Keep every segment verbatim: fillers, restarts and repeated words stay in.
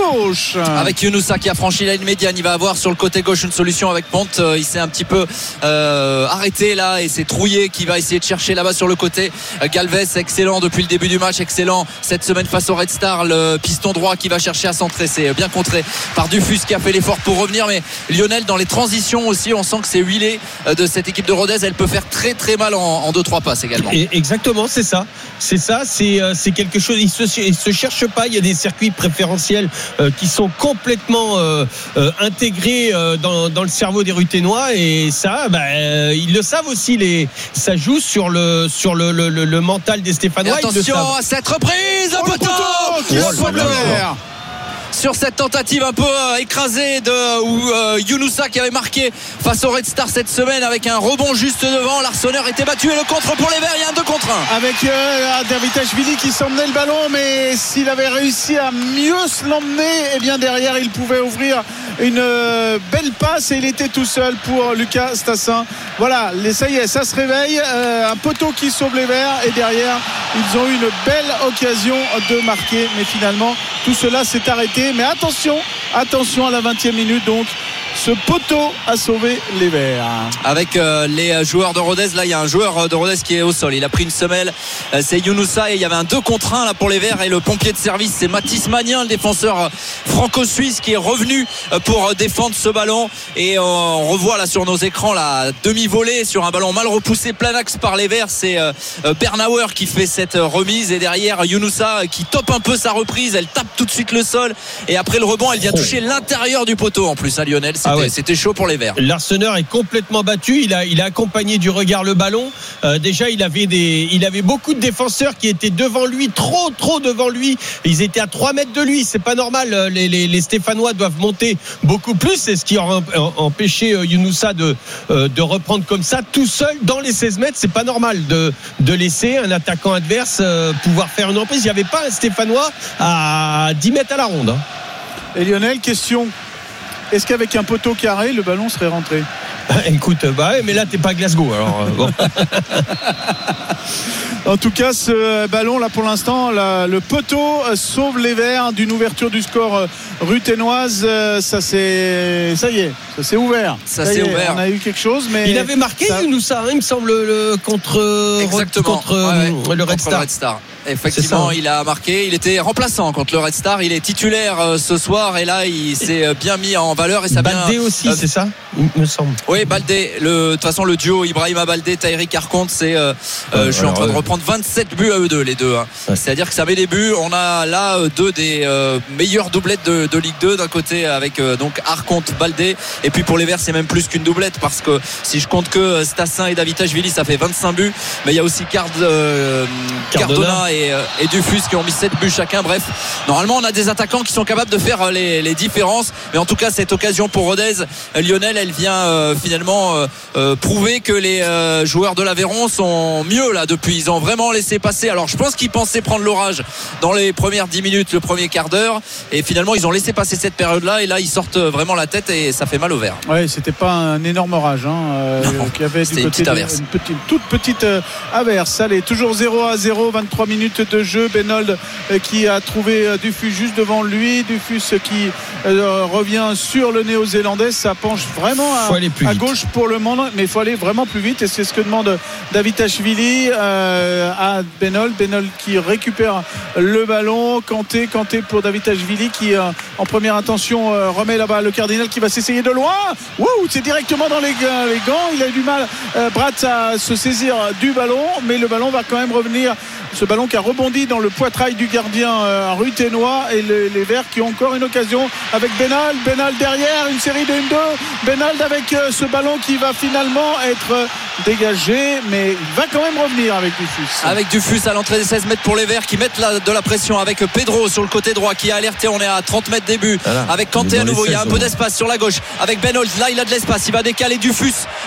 gauche. Avec Younoussa qui a franchi la ligne médiane, il va avoir sur le côté gauche une solution avec Ponte. Il s'est un petit peu euh, arrêté là et c'est Trouillet qui va essayer de chercher là-bas sur le côté. Galvez, excellent depuis le début du match, excellent cette semaine face au Red Star. Le piston droit qui va chercher à centrer, c'est bien contré par Dufus qui a fait l'effort pour revenir. Mais Lionel, dans les transitions aussi, on sent que c'est huilé de cette équipe de Rodez. Elle peut faire très très mal en deux trois passes également. Et exactement, c'est ça. C'est ça, c'est, euh, c'est quelque chose. Ils se, ils se cherchent pas. Il y a des circuits préférentiels euh, qui sont complètement euh, euh, intégrés euh, dans, dans le cerveau des Ruténois et ça, bah, euh, ils le savent aussi. Les, ça joue sur le sur le, le, le, le mental des Stéphanois. Et attention à cette reprise, oh, le poteau, qui oh, sauve le vert. Sur cette tentative un peu euh, écrasée de ou euh, Younoussa qui avait marqué face au Red Star cette semaine avec un rebond juste devant. L'Arseneur était battu et le contre pour les Verts. Il y a un deux contre un avec euh, Davitashvili qui s'emmenait le ballon, mais s'il avait réussi à mieux se l'emmener, et eh bien derrière il pouvait ouvrir une euh, belle passe et il était tout seul pour Lucas Stassin. Voilà, les, ça y est, ça se réveille, euh, un poteau qui sauve les Verts et derrière ils ont eu une belle occasion de marquer, mais finalement tout cela s'est arrêté. Mais attention, attention à la vingtième minute, donc ce poteau a sauvé les Verts. Avec euh, les joueurs de Rodez, là il y a un joueur de Rodez qui est au sol, il a pris une semelle, euh, c'est Younoussa et il y avait un deux contre un là pour les Verts et le pompier de service c'est Mathis Magnin, le défenseur franco-suisse qui est revenu pour défendre ce ballon et on revoit là sur nos écrans la demi-volée sur un ballon mal repoussé plein axe par les Verts. C'est euh, Bernauer qui fait cette remise et derrière Younoussa qui tope un peu sa reprise, elle tape tout de suite le sol et après le rebond elle vient toucher l'intérieur du poteau en plus à Lionel. C'était, ah ouais. c'était chaud pour les Verts. L'Arseneur est complètement battu. Il a, il a accompagné du regard le ballon. Euh, déjà, il avait des, il avait beaucoup de défenseurs qui étaient devant lui, trop, trop devant lui. Ils étaient à trois mètres de lui. C'est pas normal. Les, les, les Stéphanois doivent monter beaucoup plus. C'est ce qui a empêché Younoussa de, de reprendre comme ça, tout seul dans les seize mètres. C'est pas normal de, de laisser un attaquant adverse pouvoir faire une emprise. Il n'y avait pas un Stéphanois à dix mètres à la ronde. Et Lionel, question. Est-ce qu'avec un poteau carré, le ballon serait rentré ? Écoute, bah ouais, mais là, t'es pas à Glasgow. Alors, euh, bon. En tout cas, ce ballon, là, pour l'instant, là, le poteau sauve les Verts d'une ouverture du score ruténoise. Ça, c'est... ça y est, ça s'est ouvert. Ça, ça s'est ouvert. On a eu quelque chose, mais. Il avait marqué, ça... nous, ça, hein, il me semble, le, contre, Exactement. contre ouais, ouais. le Red contre Star. Le Red Star. Effectivement, il a marqué. Il était remplaçant contre le Red Star. Il est titulaire euh, ce soir et là, il s'est bien mis en valeur. Et ça Baldé bien, aussi, euh, c'est ça, il me semble. Oui, Baldé. Le, de toute façon, le duo Ibrahima Baldé, Tahiri Carconte, c'est. Euh, euh, je suis alors, en train de reprendre vingt-sept buts à eux deux, les deux. Hein. Ouais. C'est-à-dire que ça met des buts. On a là euh, deux des euh, meilleures doublettes de, de Ligue deux d'un côté avec euh, donc Arconte, Baldé. Et puis pour les Verts, c'est même plus qu'une doublette parce que si je compte que Stassin et Davitashvili, ça fait vingt-cinq buts. Mais il y a aussi Card, euh, Cardona, Cardona et, euh, et Dufus qui ont mis sept buts chacun. Bref, normalement on a des attaquants qui sont capables de faire les, les différences, mais en tout cas cette occasion pour Rodez, Lionel, elle vient euh, finalement euh, euh, prouver que les euh, joueurs de l'Aveyron sont mieux là depuis. Ils ont vraiment laissé passer, alors je pense qu'ils pensaient prendre l'orage dans les premières dix minutes, le premier quart d'heure, et finalement ils ont laissé passer cette période là et là ils sortent vraiment la tête et ça fait mal au vert. Ouais, c'était pas un énorme orage hein, euh, qui avait du côté une petite averse. Une, petite, une toute petite euh, averse. Allez, toujours zéro à zéro, vingt-trois minutes de jeu. Benold euh, qui a trouvé euh, Dufus juste devant lui. Dufus euh, qui euh, revient sur le néo-zélandais. Ça penche vraiment à, à gauche pour le moment, mais il faut aller vraiment plus vite et c'est ce que demande Davitashvili euh, à Benold. Benold qui récupère le ballon. Kanté, Kanté pour Davitashvili qui euh, en première intention euh, remet là-bas le Cardinal qui va s'essayer de loin. Wouh, c'est directement dans les, les gants. Il a eu du mal euh, Brat à se saisir du ballon, mais le ballon va quand même revenir. Ce ballon qui a rebondi dans le poitrail du gardien euh, ruténois et le, les Verts qui ont encore une occasion avec Benal. Benal derrière, une série de un deux. Benal avec euh, ce ballon qui va finalement être euh, dégagé, mais il va quand même revenir avec Dufus. Avec Dufus à l'entrée des seize mètres pour les Verts qui mettent la, de la pression avec Pedro sur le côté droit qui a alerté. On est à trente mètres début voilà. Avec Kanté à nouveau. Il y a un peu d'espace sur la gauche avec Benold. Là, il a de l'espace. Il va décaler Dufus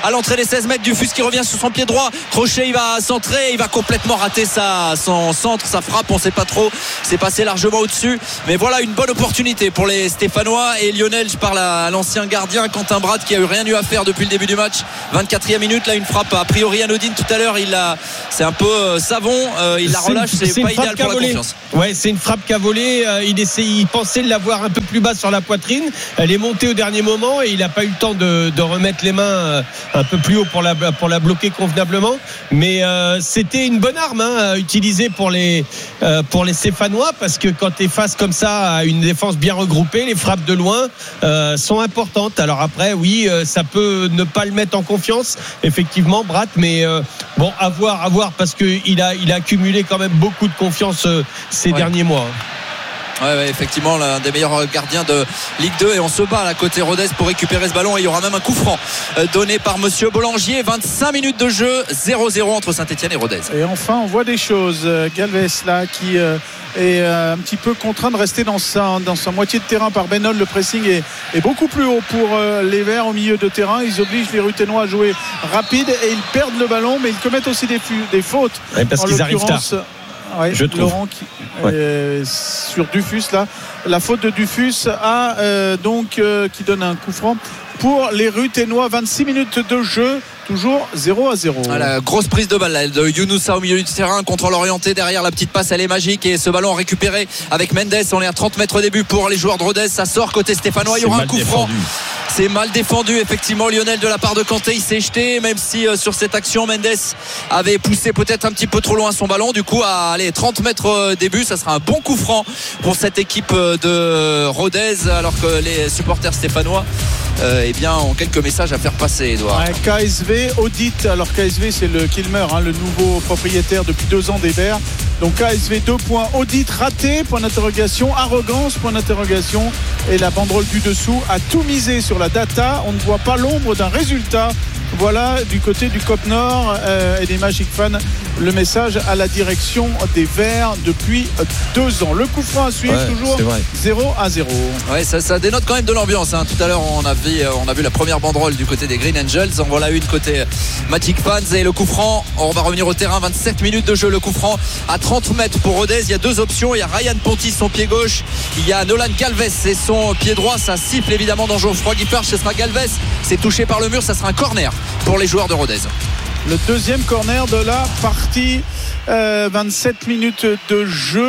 à l'entrée des seize mètres. Dufus qui revient sur son pied droit. Crochet, il va centrer, il va complètement rater sa, son centre, sa frappe, on sait pas trop, c'est passé largement au-dessus, mais voilà une bonne opportunité pour les Stéphanois. Et Lionel, je parle à l'ancien gardien Quentin Brad qui a eu rien eu à faire depuis le début du match. vingt-quatrième minute, là une frappe a priori anodine tout à l'heure, il a, c'est un peu euh, savon, euh, il la relâche, c'est, c'est pas idéal pour la confiance. Ouais, c'est une frappe qu'a volée, euh, il essaie, il pensait l'avoir un peu plus bas sur la poitrine, elle est montée au dernier moment et il n'a pas eu le temps de, de remettre les mains euh, un peu plus haut pour la, pour la bloquer convenablement, mais euh, c'était une bonne arme hein, utilisée pour les, euh, pour les Stéphanois, parce que quand tu es face comme ça à une défense bien regroupée, les frappes de loin euh, sont importantes. Alors après oui, euh, ça peut ne pas le mettre en confiance effectivement Brat, mais euh, bon, à voir, à voir, parce qu'il a, il a accumulé quand même beaucoup de confiance euh, ces ouais. derniers mois. Ouais, ouais, effectivement, l'un des meilleurs gardiens de Ligue deux, et on se bat là côté Rodez pour récupérer ce ballon, et il y aura même un coup franc donné par monsieur Bollangier. Vingt-cinq minutes de jeu, zéro zéro entre Saint-Etienne et Rodez. Et enfin on voit des choses. Galvez là qui euh, est euh, un petit peu contraint de rester dans sa, dans sa moitié de terrain par Benol. Le pressing est, est beaucoup plus haut pour euh, les Verts au milieu de terrain. Ils obligent les Ruténois à jouer rapide et ils perdent le ballon, mais ils commettent aussi des, des fautes. Ouais, parce en qu'ils arrivent tard. Ouais, je Laurent qui, ouais. euh, sur Dufus là, la faute de Dufus a euh, donc euh, qui donne un coup franc pour les Ruténois. Vingt-six minutes de jeu, toujours zéro à zéro. Ah, la grosse prise de balle là, de Younoussa au milieu du terrain, contrôle orienté derrière, la petite passe elle est magique, et ce ballon récupéré avec Mendes. On est à trente mètres au début pour les joueurs de Rodez, ça sort côté stéphanois. Il y aura un coup franc. C'est mal défendu effectivement, Lionel, de la part de Kanté. Il s'est jeté, même si euh, sur cette action Mendes avait poussé peut-être un petit peu trop loin son ballon. Du coup à aller trente mètres euh, début, ça sera un bon coup franc pour cette équipe euh, de Rodez, alors que les supporters stéphanois euh, eh bien, ont quelques messages à faire passer, Edouard. Ouais, K S V audite, alors K S V c'est le Kilmer hein, le nouveau propriétaire depuis deux ans des Verts. Donc K S V deux points, audit raté, point d'interrogation, arrogance, point d'interrogation, et la banderole du dessous a tout misé sur la data. On ne voit pas l'ombre d'un résultat. Voilà du côté du C O P Nord euh, et des Magic Fans le message à la direction des Verts depuis deux ans. Le coup franc à suivre, ouais, toujours zéro à zéro. Ouais, ça, ça dénote quand même de l'ambiance hein. Tout à l'heure on a, vu, on a vu la première banderole du côté des Green Angels, en voilà une côté Magic Fans, et le coup franc, on va revenir au terrain. Vingt-sept minutes de jeu, le coup franc à trente mètres pour Rodez. Il y a deux options, il y a Ryan Ponty son pied gauche, il y a Nolan Galvez et son pied droit. Ça siffle évidemment dans Geoffroy Guiffard, ce sera Galvez, c'est touché par le mur, ça sera un corner pour les joueurs de Rodez. Le deuxième corner de la partie. euh, vingt-sept minutes de jeu,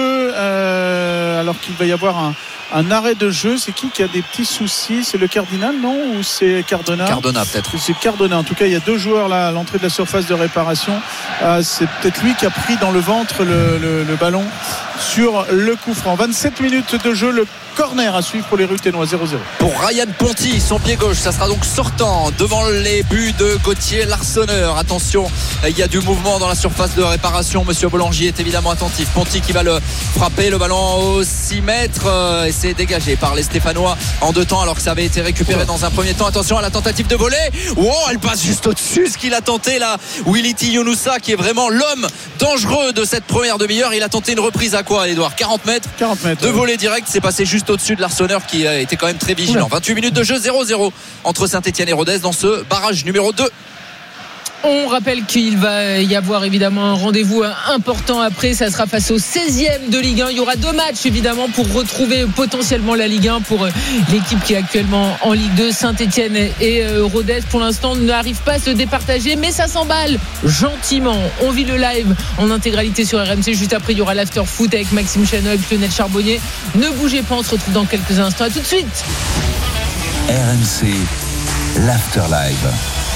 euh, alors qu'il va y avoir un, un arrêt de jeu. C'est qui qui a des petits soucis? C'est le Cardinal, non? Ou c'est Cardona? Cardona peut-être. C'est Cardona. En tout cas, il y a deux joueurs là à l'entrée de la surface de réparation. euh, C'est peut-être lui qui a pris dans le ventre le, le, le ballon sur le coup franc. Vingt-sept minutes de jeu, le corner à suivre pour les Ruténois. Zéro zéro pour Ryan Ponty, son pied gauche. Ça sera donc sortant devant les buts de Gauthier Larsonneur. Attention, il y a du mouvement dans la surface de réparation. Monsieur Bollangier est évidemment attentif. Ponty qui va le frapper, le ballon au six mètres, euh, et c'est dégagé par les Stéphanois en deux temps, alors que ça avait été récupéré dans un premier temps. Attention à la tentative de voler. Wow, elle passe juste au-dessus. Ce qu'il a tenté là, Wility Younoussa, qui est vraiment l'homme dangereux de cette première demi-heure. Il a tenté une reprise à quoi, Edouard? quarante mètres, quarante mètres de ouais. voler direct. C'est passé juste au-dessus de Larsonneur, qui a été quand même très vigilant. vingt-huit minutes de jeu, zéro zéro entre Saint-Etienne et Rodez dans ce barrage numéro deux. On rappelle qu'il va y avoir évidemment un rendez-vous important après. Ça sera face au seizième de Ligue un. Il y aura deux matchs évidemment pour retrouver potentiellement la Ligue un pour l'équipe qui est actuellement en Ligue deux. Saint-Etienne et Rodez pour l'instant n'arrivent pas à se départager, mais ça s'emballe gentiment. On vit le live en intégralité sur R M C. Juste après, il y aura l'after foot avec Maxime Chanoy et Lionel Charbonnier. Ne bougez pas, on se retrouve dans quelques instants. À tout de suite. R M C, l'after live.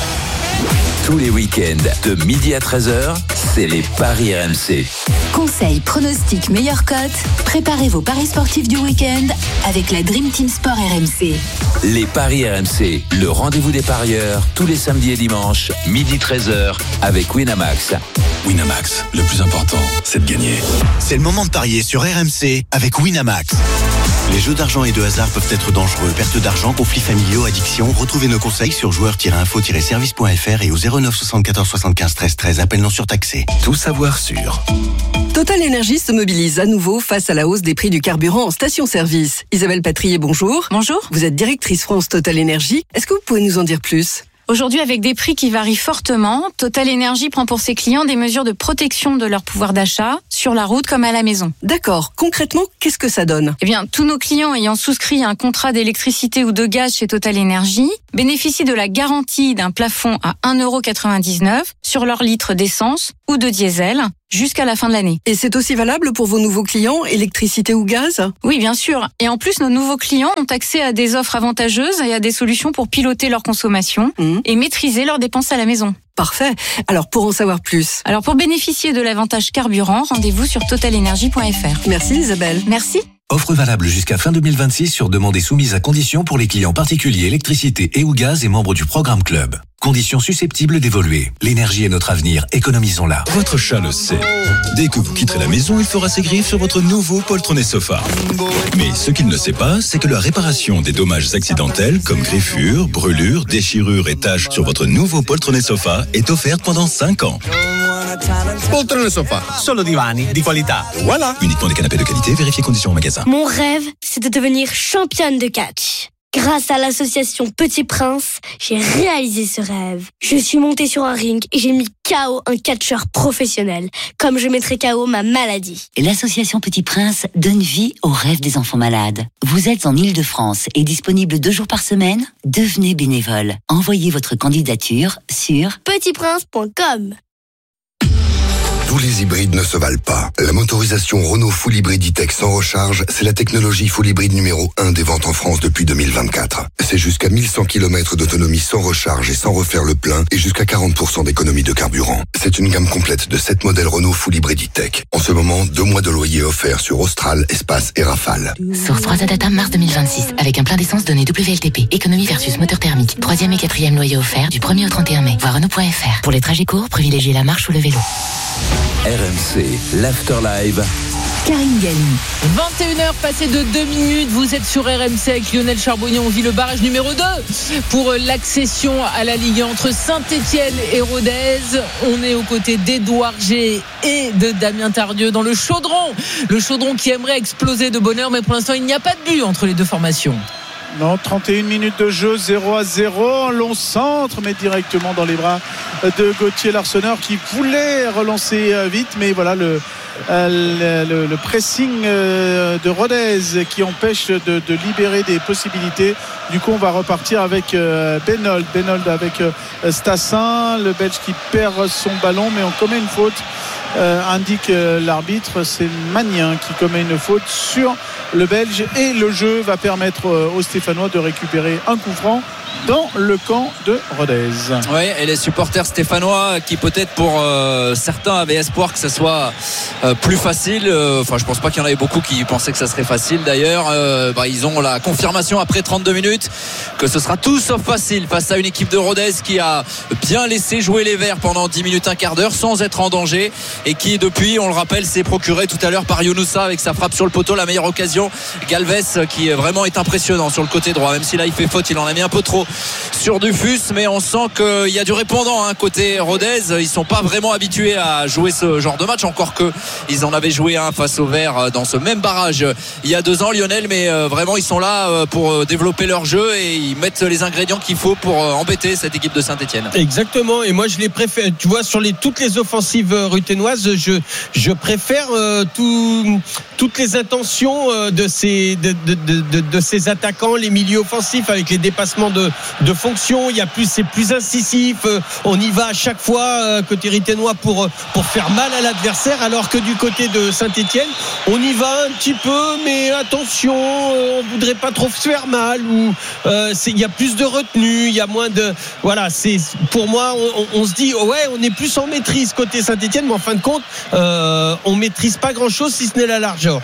Tous les week-ends de midi à treize heures, c'est les paris R M C. Conseils, pronostics, meilleures cotes. Préparez vos paris sportifs du week-end avec la Dream Team Sport R M C. Les paris R M C, le rendez-vous des parieurs, tous les samedis et dimanches, midi treize heures, avec Winamax. Winamax, le plus important, c'est de gagner. C'est le moment de parier sur R M C avec Winamax. Les jeux d'argent et de hasard peuvent être dangereux. Perte d'argent, conflits familiaux, addiction. Retrouvez nos conseils sur joueurs tiret info tiret service point f r et au zéro neuf soixante-quatorze soixante-quinze treize treize. Appel non surtaxé. Tout savoir sur Total Énergie se mobilise à nouveau face à la hausse des prix du carburant en station-service. Isabelle Patrier, bonjour. Bonjour. Vous êtes directrice France Total Énergie. Est-ce que vous pouvez nous en dire plus ? Aujourd'hui, avec des prix qui varient fortement, Total Energy prend pour ses clients des mesures de protection de leur pouvoir d'achat, sur la route comme à la maison. D'accord. Concrètement, qu'est-ce que ça donne ? Eh bien, tous nos clients ayant souscrit un contrat d'électricité ou de gaz chez Total Energy bénéficient de la garantie d'un plafond à un euro quatre-vingt-dix-neuf sur leur litre d'essence ou de diesel jusqu'à la fin de l'année. Et c'est aussi valable pour vos nouveaux clients, électricité ou gaz ? Oui, bien sûr. Et en plus, nos nouveaux clients ont accès à des offres avantageuses et à des solutions pour piloter leur consommation mmh. et maîtriser leurs dépenses à la maison. Parfait. Alors, pour en savoir plus. Alors, pour bénéficier de l'avantage carburant, rendez-vous sur total energy point f r. Merci Isabelle. Merci. Offre valable jusqu'à fin deux mille vingt-six sur demande et soumise à conditions pour les clients particuliers électricité et ou gaz et membres du programme Club. Conditions susceptibles d'évoluer. L'énergie est notre avenir, économisons-la. Votre chat le sait. Dès que vous quitterez la maison, il fera ses griffes sur votre nouveau poltronné sofa. Mais ce qu'il ne sait pas, c'est que la réparation des dommages accidentels comme griffures, brûlures, déchirures et taches sur votre nouveau poltronné sofa est offerte pendant cinq ans. Poltrone sofa, solo divani di qualità. Voilà. Uniquement des canapés de qualité, vérifiez conditions au magasin. Mon rêve, c'est de devenir championne de catch. Grâce à l'association Petit Prince, j'ai réalisé ce rêve. Je suis montée sur un ring et j'ai mis K O un catcheur professionnel, comme je mettrai K O ma maladie. L'association Petit Prince donne vie aux rêves des enfants malades. Vous êtes en Île-de-France et disponible deux jours par semaine ? Devenez bénévole. Envoyez votre candidature sur petit prince point com. Tous les hybrides ne se valent pas. La motorisation Renault Full Hybrid E-Tech sans recharge, c'est la technologie Full Hybrid numéro un des ventes en France depuis deux mille vingt-quatre. C'est jusqu'à mille cent kilomètres d'autonomie sans recharge et sans refaire le plein et jusqu'à quarante pour cent d'économie de carburant. C'est une gamme complète de sept modèles Renault Full Hybrid E-Tech. En ce moment, deux mois de loyer offerts sur Austral, Espace et Rafale. Source trois A Data mars deux mille vingt-six. Avec un plein d'essence donné W L T P. Économie versus moteur thermique. Troisième et quatrième loyer offert du premier au trente et un mai. Voir Renault point f r. Pour les trajets courts, privilégiez la marche ou le vélo. R M C, l'Afterlive. Karine Galli. vingt et une heures passées de deux minutes, vous êtes sur R M C avec Lionel Charbonnier. On vit le barrage numéro deux pour l'accession à la Ligue un entre Saint-Etienne et Rodez. On est aux côtés d'Édouard G et de Damien Tardieu dans le chaudron. Le chaudron qui aimerait exploser de bonheur, mais pour l'instant il n'y a pas de but entre les deux formations. Non, trente et une minutes de jeu, zéro à zéro. Un long centre, mais directement dans les bras de Gauthier Larsonneur qui voulait relancer vite. Mais voilà, le, le, le pressing de Rodez qui empêche de, de libérer des possibilités. Du coup, on va repartir avec Benold. Benold avec Stassin. Le Belge qui perd son ballon, mais on commet une faute. Euh, indique euh, l'arbitre, c'est Magnin qui commet une faute sur le Belge et le jeu va permettre euh, aux Stéphanois de récupérer un coup franc dans le camp de Rodez. Oui, et les supporters stéphanois qui peut-être pour euh, certains avaient espoir que ça soit euh, plus facile, euh, enfin je pense pas qu'il y en avait beaucoup qui pensaient que ça serait facile d'ailleurs, euh, bah, ils ont la confirmation après trente-deux minutes que ce sera tout sauf facile face à une équipe de Rodez qui a bien laissé jouer les Verts pendant dix minutes, un quart d'heure sans être en danger et qui depuis, on le rappelle, s'est procuré tout à l'heure par Younoussa avec sa frappe sur le poteau, la meilleure occasion. Galvez qui vraiment est impressionnant sur le côté droit, même si là il fait faute, il en a mis un peu trop sur Dufus, mais on sent qu'il y a du répondant hein, côté Rodez. Ils sont pas vraiment habitués à jouer ce genre de match, encore que ils en avaient joué un face aux Verts dans ce même barrage il y a deux ans, Lionel, mais euh, vraiment ils sont là pour développer leur jeu et ils mettent les ingrédients qu'il faut pour embêter cette équipe de Saint-Etienne. Exactement, et moi je les préfère, tu vois, sur les, toutes les offensives ruténoises, je, je préfère euh, tout, toutes les intentions euh, de, ces, de, de, de, de, de ces attaquants, les milieux offensifs avec les dépassements de de fonction, il y a plus, c'est plus incisif, on y va à chaque fois côté riténois pour, pour faire mal à l'adversaire, alors que du côté de Saint-Etienne on y va un petit peu mais attention, on voudrait pas trop se faire mal, ou euh, c'est, il y a plus de retenue, il y a moins de, voilà, c'est, pour moi on, on, on se dit ouais on est plus en maîtrise côté Saint-Etienne, mais en fin de compte euh, on maîtrise pas grand chose si ce n'est la largeur.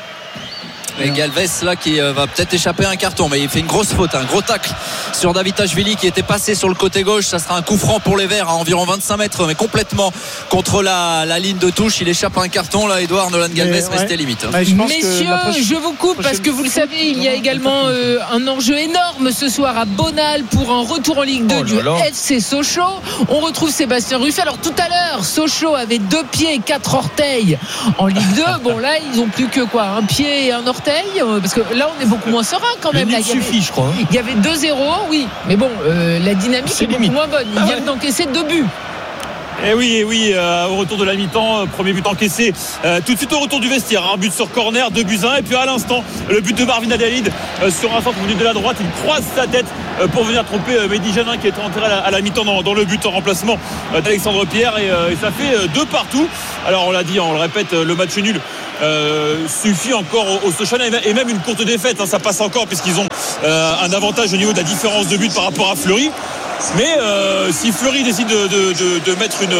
Et Galvez là qui va peut-être échapper à un carton, mais il fait une grosse faute, un gros tacle sur Davitashvili qui était passé sur le côté gauche. Ça sera un coup franc pour les Verts à environ vingt-cinq mètres, mais complètement contre la, la ligne de touche. Il échappe à un carton là, Edouard Nolan Galvez, mais, mais ouais. c'était limite. Ouais, je Messieurs, prochaine, je vous coupe parce que vous le savez, il y a également euh, un enjeu énorme ce soir à Bonal pour un retour en Ligue deux oh du F C Sochaux. On retrouve Sébastien Ruffet. Alors tout à l'heure, Sochaux avait deux pieds et quatre orteils en Ligue deux. Bon là, ils ont plus que quoi, un pied et un orteil Marseille, parce que là on est beaucoup moins serein quand même. Le là, nul suffit, je crois. Il y avait deux zéro, oui, mais bon, euh, la dynamique c'est est beaucoup moins bonne. Ils ah viennent ouais. d'encaisser deux buts. Et oui, et oui, euh, au retour de la mi-temps, euh, premier but encaissé euh, tout de suite au retour du vestiaire, un but sur corner, deux buts à un, et puis à l'instant, le but de Marvin Adalid euh, sur un centre venu de la droite, il croise sa tête euh, pour venir tromper euh, Mehdi Janin qui est entré à la, à la mi-temps dans, dans le but en remplacement euh, d'Alexandre Pierre, et, euh, et ça fait euh, deux partout. Alors on l'a dit, on le répète, euh, le match nul euh, suffit encore au, au Sochana, et même une courte défaite, hein, ça passe encore puisqu'ils ont euh, un avantage au niveau de la différence de but par rapport à Fleury. Mais euh, si Fleury décide de, de, de, de mettre une,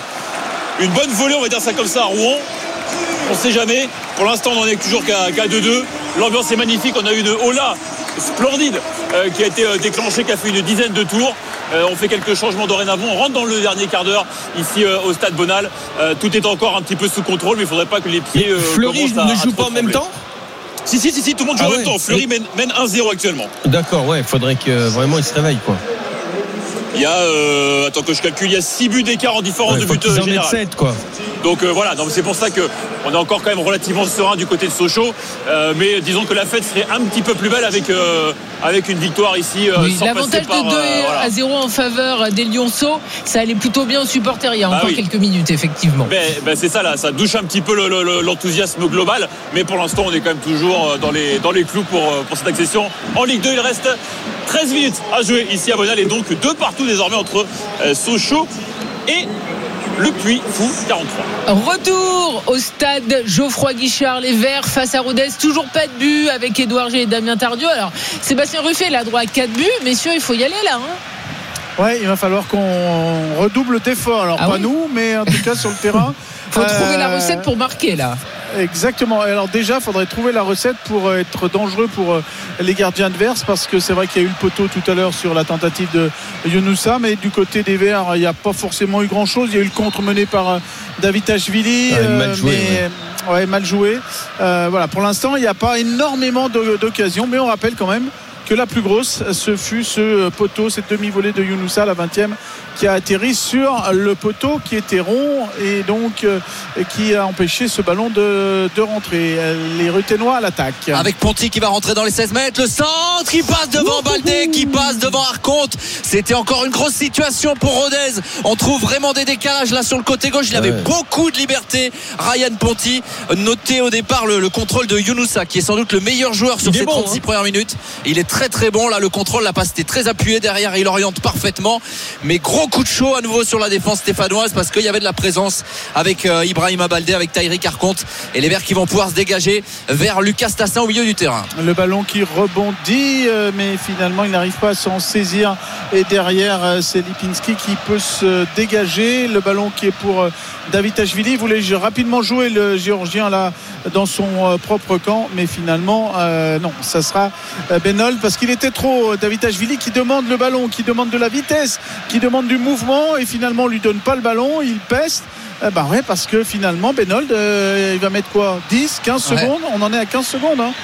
une bonne volée, on va dire ça comme ça, à Rouen, on ne sait jamais. Pour l'instant, on n'en est toujours qu'à, qu'à deux deux. L'ambiance est magnifique. On a eu une Ola splendide euh, qui a été euh, déclenchée, qui a fait une dizaine de tours. Euh, on fait quelques changements dorénavant. On rentre dans le dernier quart d'heure ici euh, au Stade Bonal. Euh, tout est encore un petit peu sous contrôle, mais il ne faudrait pas que les pieds. Euh, Fleury ne joue pas en même temps ? Si, si, si, si, tout le monde joue ah en ouais. même temps. Fleury mène, mène un zéro actuellement. D'accord, ouais, il faudrait que vraiment il se réveille, quoi. Il y a, euh, attends que je calcule, il y a six buts d'écart en différence ouais, de but euh, général. sept, quoi. Donc euh, voilà, donc c'est pour ça qu'on est encore quand même relativement serein du côté de Sochaux. Euh, mais disons que la fête serait un petit peu plus belle avec, euh, avec une victoire ici. Euh, oui, sans l'avantage par, de deux euh, voilà. à zéro en faveur des Lionceaux, ça allait plutôt bien aux supporters il y a bah encore oui. quelques minutes, effectivement. Ben, ben c'est ça, là, ça douche un petit peu le, le, l'enthousiasme global. Mais pour l'instant, on est quand même toujours dans les, dans les clous pour, pour cette accession. En Ligue deux, il reste treize minutes à jouer ici à Bonal, et donc deux partout désormais entre euh, Sochaux et le Puy Fou quarante-trois. Retour au stade Geoffroy Guichard, les Verts face à Rodez, toujours pas de but avec Édouard G et Damien Tardieu. Alors Sébastien Ruffet, il a droit à quatre buts, messieurs, il faut y aller là, hein. Ouais, il va falloir qu'on redouble d'efforts. Alors ah pas oui nous, mais en tout cas sur le terrain. Faut euh... trouver la recette pour marquer là. Exactement. Alors déjà, il faudrait trouver la recette pour être dangereux pour les gardiens adverses, parce que c'est vrai qu'il y a eu le poteau tout à l'heure sur la tentative de Younoussa, mais du côté des Verts, il n'y a pas forcément eu grand-chose. Il y a eu le contre mené par Davitashvili, ouais, mal joué, mais ouais. Ouais, mal joué. Euh, voilà. Pour l'instant, il n'y a pas énormément d'occasions, mais on rappelle quand même que la plus grosse, ce fut ce poteau, cette demi-volée de Younoussa, la vingtième, qui a atterri sur le poteau qui était rond et donc euh, qui a empêché ce ballon de, de rentrer. Les Ruténois à l'attaque. Avec Ponty qui va rentrer dans les seize mètres, le centre qui passe devant Baldé, qui passe devant Arconte. C'était encore une grosse situation pour Rodez. On trouve vraiment des décalages là sur le côté gauche. Il avait ouais. beaucoup de liberté. Ryan Ponty, noté au départ le, le contrôle de Younoussa, qui est sans doute le meilleur joueur sur ces bon, trente-six hein. premières minutes. Il est très très bon là, le contrôle, la passe était très appuyée derrière, il oriente parfaitement, mais gros coup de chaud à nouveau sur la défense stéphanoise, parce qu'il y avait de la présence avec euh, Ibrahima Baldé, avec Taïri Arconte, et les Verts qui vont pouvoir se dégager vers Lucas Tassin au milieu du terrain. Le ballon qui rebondit, euh, mais finalement il n'arrive pas à s'en saisir, et derrière euh, c'est Lipinski qui peut se dégager. Le ballon qui est pour euh, Davitashvili, il voulait rapidement jouer le Géorgien là dans son euh, propre camp, mais finalement euh, non, ça sera euh, Benold, parce qu'il était trop. Davitashvili qui demande le ballon, qui demande de la vitesse, qui demande du mouvement, et finalement on lui donne pas le ballon, il peste. Euh, bah ouais, parce que finalement Benold euh, il va mettre quoi, dix, quinze ouais. secondes, on en est à quinze secondes hein.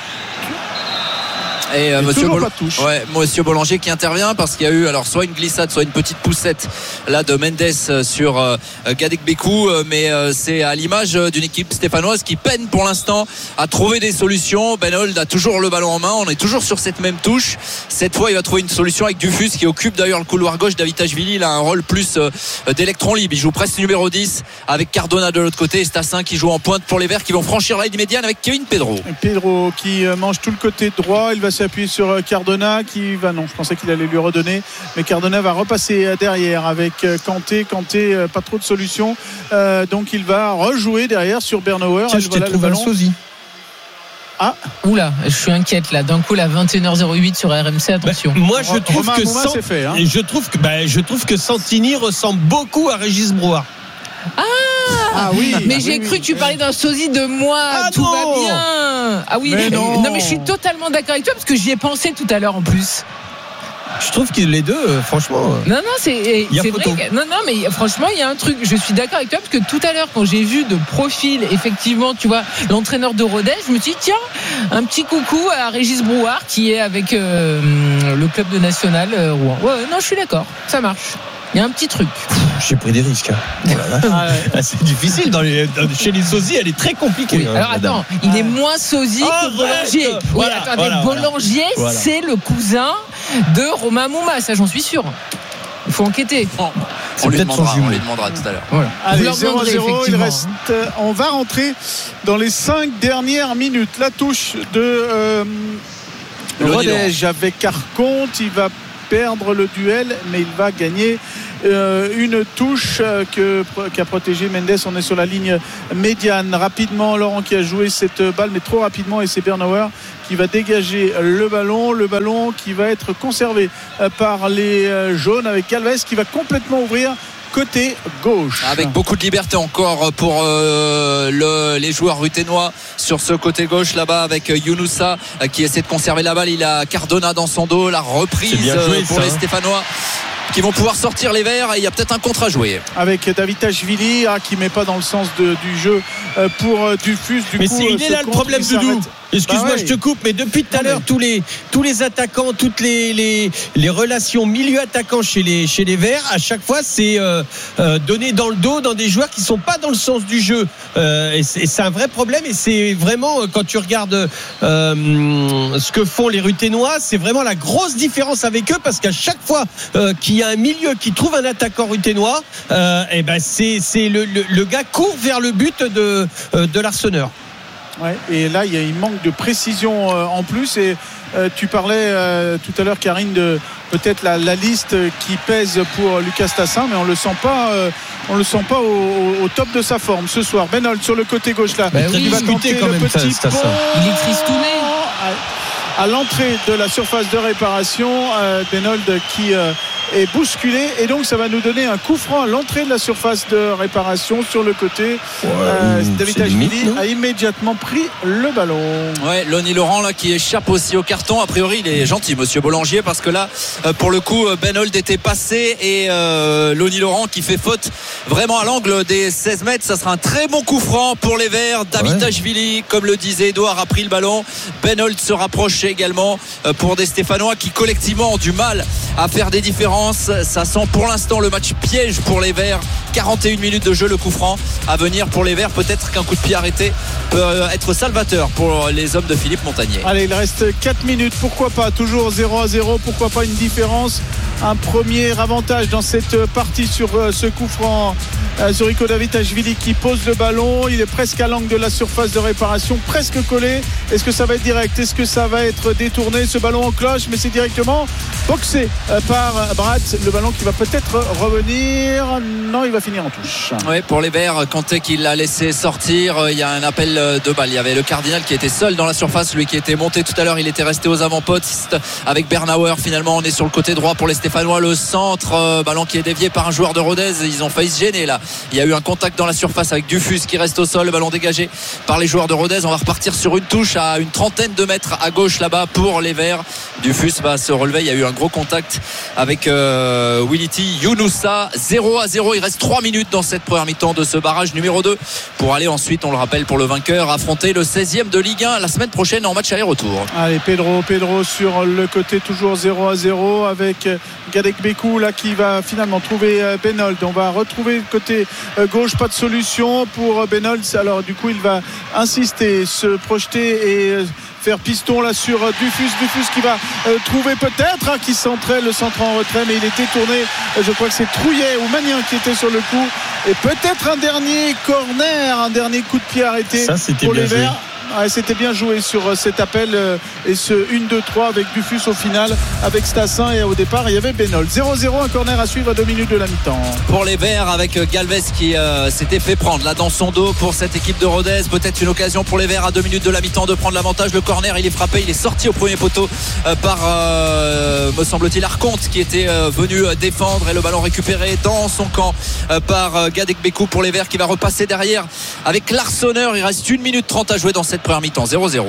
Et euh, monsieur, Bol... ouais, monsieur Boulanger qui intervient, parce qu'il y a eu alors soit une glissade, soit une petite poussette là de Mendes sur euh, Gadek Bekou, euh, mais euh, c'est à l'image d'une équipe stéphanoise qui peine pour l'instant à trouver des solutions. Benold a toujours le ballon en main, on est toujours sur cette même touche. Cette fois il va trouver une solution avec Dufus qui occupe d'ailleurs le couloir gauche. Davitashvili, il a un rôle plus euh, d'électron libre, il joue presque numéro dix avec Cardona de l'autre côté, et Stassin qui joue en pointe pour les Verts, qui vont franchir la ligne médiane avec Kevin Pedro. Pedro qui mange tout le côté droit, il va s'appuyer sur Cardona qui va, non je pensais qu'il allait lui redonner, mais Cardona va repasser derrière avec Kanté. Kanté pas trop de solutions, euh, donc il va rejouer derrière sur Bernauer. Tiens, je voilà t'ai trouvé un sosie. Ah, oula, je suis inquiète là. D'un coup, la vingt et une heures zéro huit sur R M C, attention. Bah, moi, je trouve, que Mouma, Sant... fait, hein. je trouve que bah, je trouve que Santini ressemble beaucoup à Régis Brouard. Ah, ah oui, mais ah, j'ai oui, cru oui, que tu oui. parlais d'un sosie de moi. Ah tout non. va bien. Ah oui, mais non. non mais je suis totalement d'accord avec toi, parce que j'y ai pensé tout à l'heure en plus. Je trouve que les deux, euh, franchement. Non, non, c'est, c'est vrai. Que, non, non, mais franchement, il y a un truc. Je suis d'accord avec toi, parce que tout à l'heure, quand j'ai vu de profil, effectivement, tu vois, l'entraîneur de Rodez, je me suis dit, tiens, un petit coucou à Régis Brouard, qui est avec euh, le club de National euh, Rouen. Ouais, non, je suis d'accord. Ça marche. Il y a un petit truc. j'ai pris des risques. Hein. Ah, ouais. C'est difficile. Dans les, dans, chez les sosies, elle est très compliquée. Oui. Hein, alors attends, il est moins sosie oh, que Boulanger. Oui, voilà, attendez, voilà, Boulanger, voilà. c'est le cousin de Romain Mouma, ça j'en suis sûr. Il faut enquêter. Bon, on, lui demandera, on lui demandera tout à l'heure. Voilà. Allez, zéro à zéro, il reste. On va rentrer dans les cinq dernières minutes. La touche de euh, Rodège avec Carconte. Il va perdre le duel, mais il va gagner euh, une touche euh, que, qu'a protégé Mendes. On est sur la ligne médiane. Rapidement, Laurent qui a joué cette balle, mais trop rapidement, et c'est Bernauer qui va dégager le ballon. Le ballon qui va être conservé euh, par les euh, jaunes, avec Galvez qui va complètement ouvrir côté gauche. Avec beaucoup de liberté encore pour euh, le, les joueurs ruténois sur ce côté gauche là-bas, avec Younoussa euh, qui essaie de conserver la balle. Il a Cardona dans son dos. La reprise joué, euh, pour ça, les hein. Stéphanois qui vont pouvoir sortir les verts, et il y a peut-être un contre à jouer. Avec Davitashvili hein, qui ne met pas dans le sens de, du jeu euh, pour euh, Dufus. Du mais coup, c'est, il est là le problème, Doudou. Excuse-moi, bah ouais. je te coupe, mais depuis tout à l'heure, tous les, tous les attaquants, toutes les, les, les relations milieu-attaquants chez les, chez les Verts, à chaque fois, c'est euh, euh, donné dans le dos dans des joueurs qui ne sont pas dans le sens du jeu. Euh, et, c'est, et c'est un vrai problème, et c'est vraiment, quand tu regardes euh, ce que font les Ruténois, c'est vraiment la grosse différence avec eux, parce qu'à chaque fois euh, qu'il y a un milieu qui trouve un attaquant ruténois, euh, et ben c'est, c'est le, le, le gars court vers le but de, euh, de l'Arseneur. Ouais, et là il y a un manque de précision euh, en plus, et euh, tu parlais euh, tout à l'heure, Karine, de peut-être la, la liste qui pèse pour Lucas Tassin, mais on le sent pas euh, on le sent pas au, au top de sa forme ce soir. Benold sur le côté gauche là, bah oui, il va tenter quand le même petit ça, pont il est tristouné à, à l'entrée de la surface de réparation. euh, Benold qui euh, est bousculé, et donc ça va nous donner un coup franc à l'entrée de la surface de réparation sur le côté. ouais, euh, Davitashvili a immédiatement pris le ballon. Ouais, Lonnie Laurent là qui échappe aussi au carton. A priori il est gentil monsieur Boulanger, parce que là euh, pour le coup Benold était passé, et euh, Lonnie Laurent qui fait faute vraiment à l'angle des seize mètres. Ça sera un très bon coup franc pour les Verts. Davitashvili, ouais. Comme le disait Edouard, a pris le ballon. Benold se rapproche également euh, pour des Stéphanois qui collectivement ont du mal à faire des différences. Ça sent pour l'instant le match piège pour les Verts. quarante et une minutes de jeu, le coup franc à venir pour les Verts. Peut-être qu'un coup de pied arrêté peut être salvateur pour les hommes de Philippe Montagnier. Allez, il reste quatre minutes, pourquoi pas, toujours zéro à zéro, pourquoi pas une différence, un premier avantage dans cette partie sur ce coup franc. Zuriko Davitashvili qui pose le ballon, il est presque à l'angle de la surface de réparation, presque collé. Est-ce que ça va être direct, est-ce que ça va être détourné, ce ballon en cloche, mais c'est directement boxé par Brad, le ballon qui va peut-être revenir. Non, il va finir en touche. Oui, pour les Verts, Kanté qui l'a laissé sortir, il y a un appel de balle. Il y avait le Cardinal qui était seul dans la surface, lui qui était monté tout à l'heure, il était resté aux avant-postes avec Bernauer. Finalement on est sur le côté droit pour les Stéphanois. Le centre, ballon qui est dévié par un joueur de Rodez. Ils ont failli se gêner là. Il y a eu un contact dans la surface avec Dufus qui reste au sol, le ballon dégagé par les joueurs de Rodez. On va repartir sur une touche à une trentaine de mètres à gauche là-bas pour les Verts. Dufus va se relever, il y a eu un gros contact avec euh, Wility Younoussa. Zéro à zéro, il reste trois minutes dans cette première mi-temps de ce barrage numéro deux pour aller ensuite, on le rappelle, pour le vainqueur affronter le seizième de Ligue un la semaine prochaine en match aller-retour. Allez, Pedro Pedro sur le côté, toujours zéro à zéro avec Gadekbekou là qui va finalement trouver Benold. On va retrouver le côté gauche, pas de solution pour Benold. Alors du coup il va insister, se projeter et faire piston là sur Dufus. Dufus qui va euh, trouver peut-être hein, qui centrait le centre en retrait, mais il était tourné, je crois que c'est Trouillet ou Magnin qui était sur le coup, et peut-être un dernier corner, un dernier coup de pied arrêté. Ça, c'était pour bien les joué. Verts. Ouais, c'était bien joué sur cet appel euh, et ce un deux trois avec Dufus au final, avec Stassin, et au départ il y avait Benold. Zéro zéro, un corner à suivre à deux minutes de la mi-temps. Pour les Verts avec Galvez qui euh, s'était fait prendre là dans son dos pour cette équipe de Rodez. Peut-être une occasion pour les Verts à deux minutes de la mi-temps de prendre l'avantage. Le corner, il est frappé, il est sorti au premier poteau euh, par euh, me semble-t-il Arconte qui était euh, venu défendre, et le ballon récupéré dans son camp euh, par euh, Gadekbekou pour les Verts qui va repasser derrière avec l'Arseneur. Il reste une minute trente à jouer dans cette première mi-temps. Zéro zéro.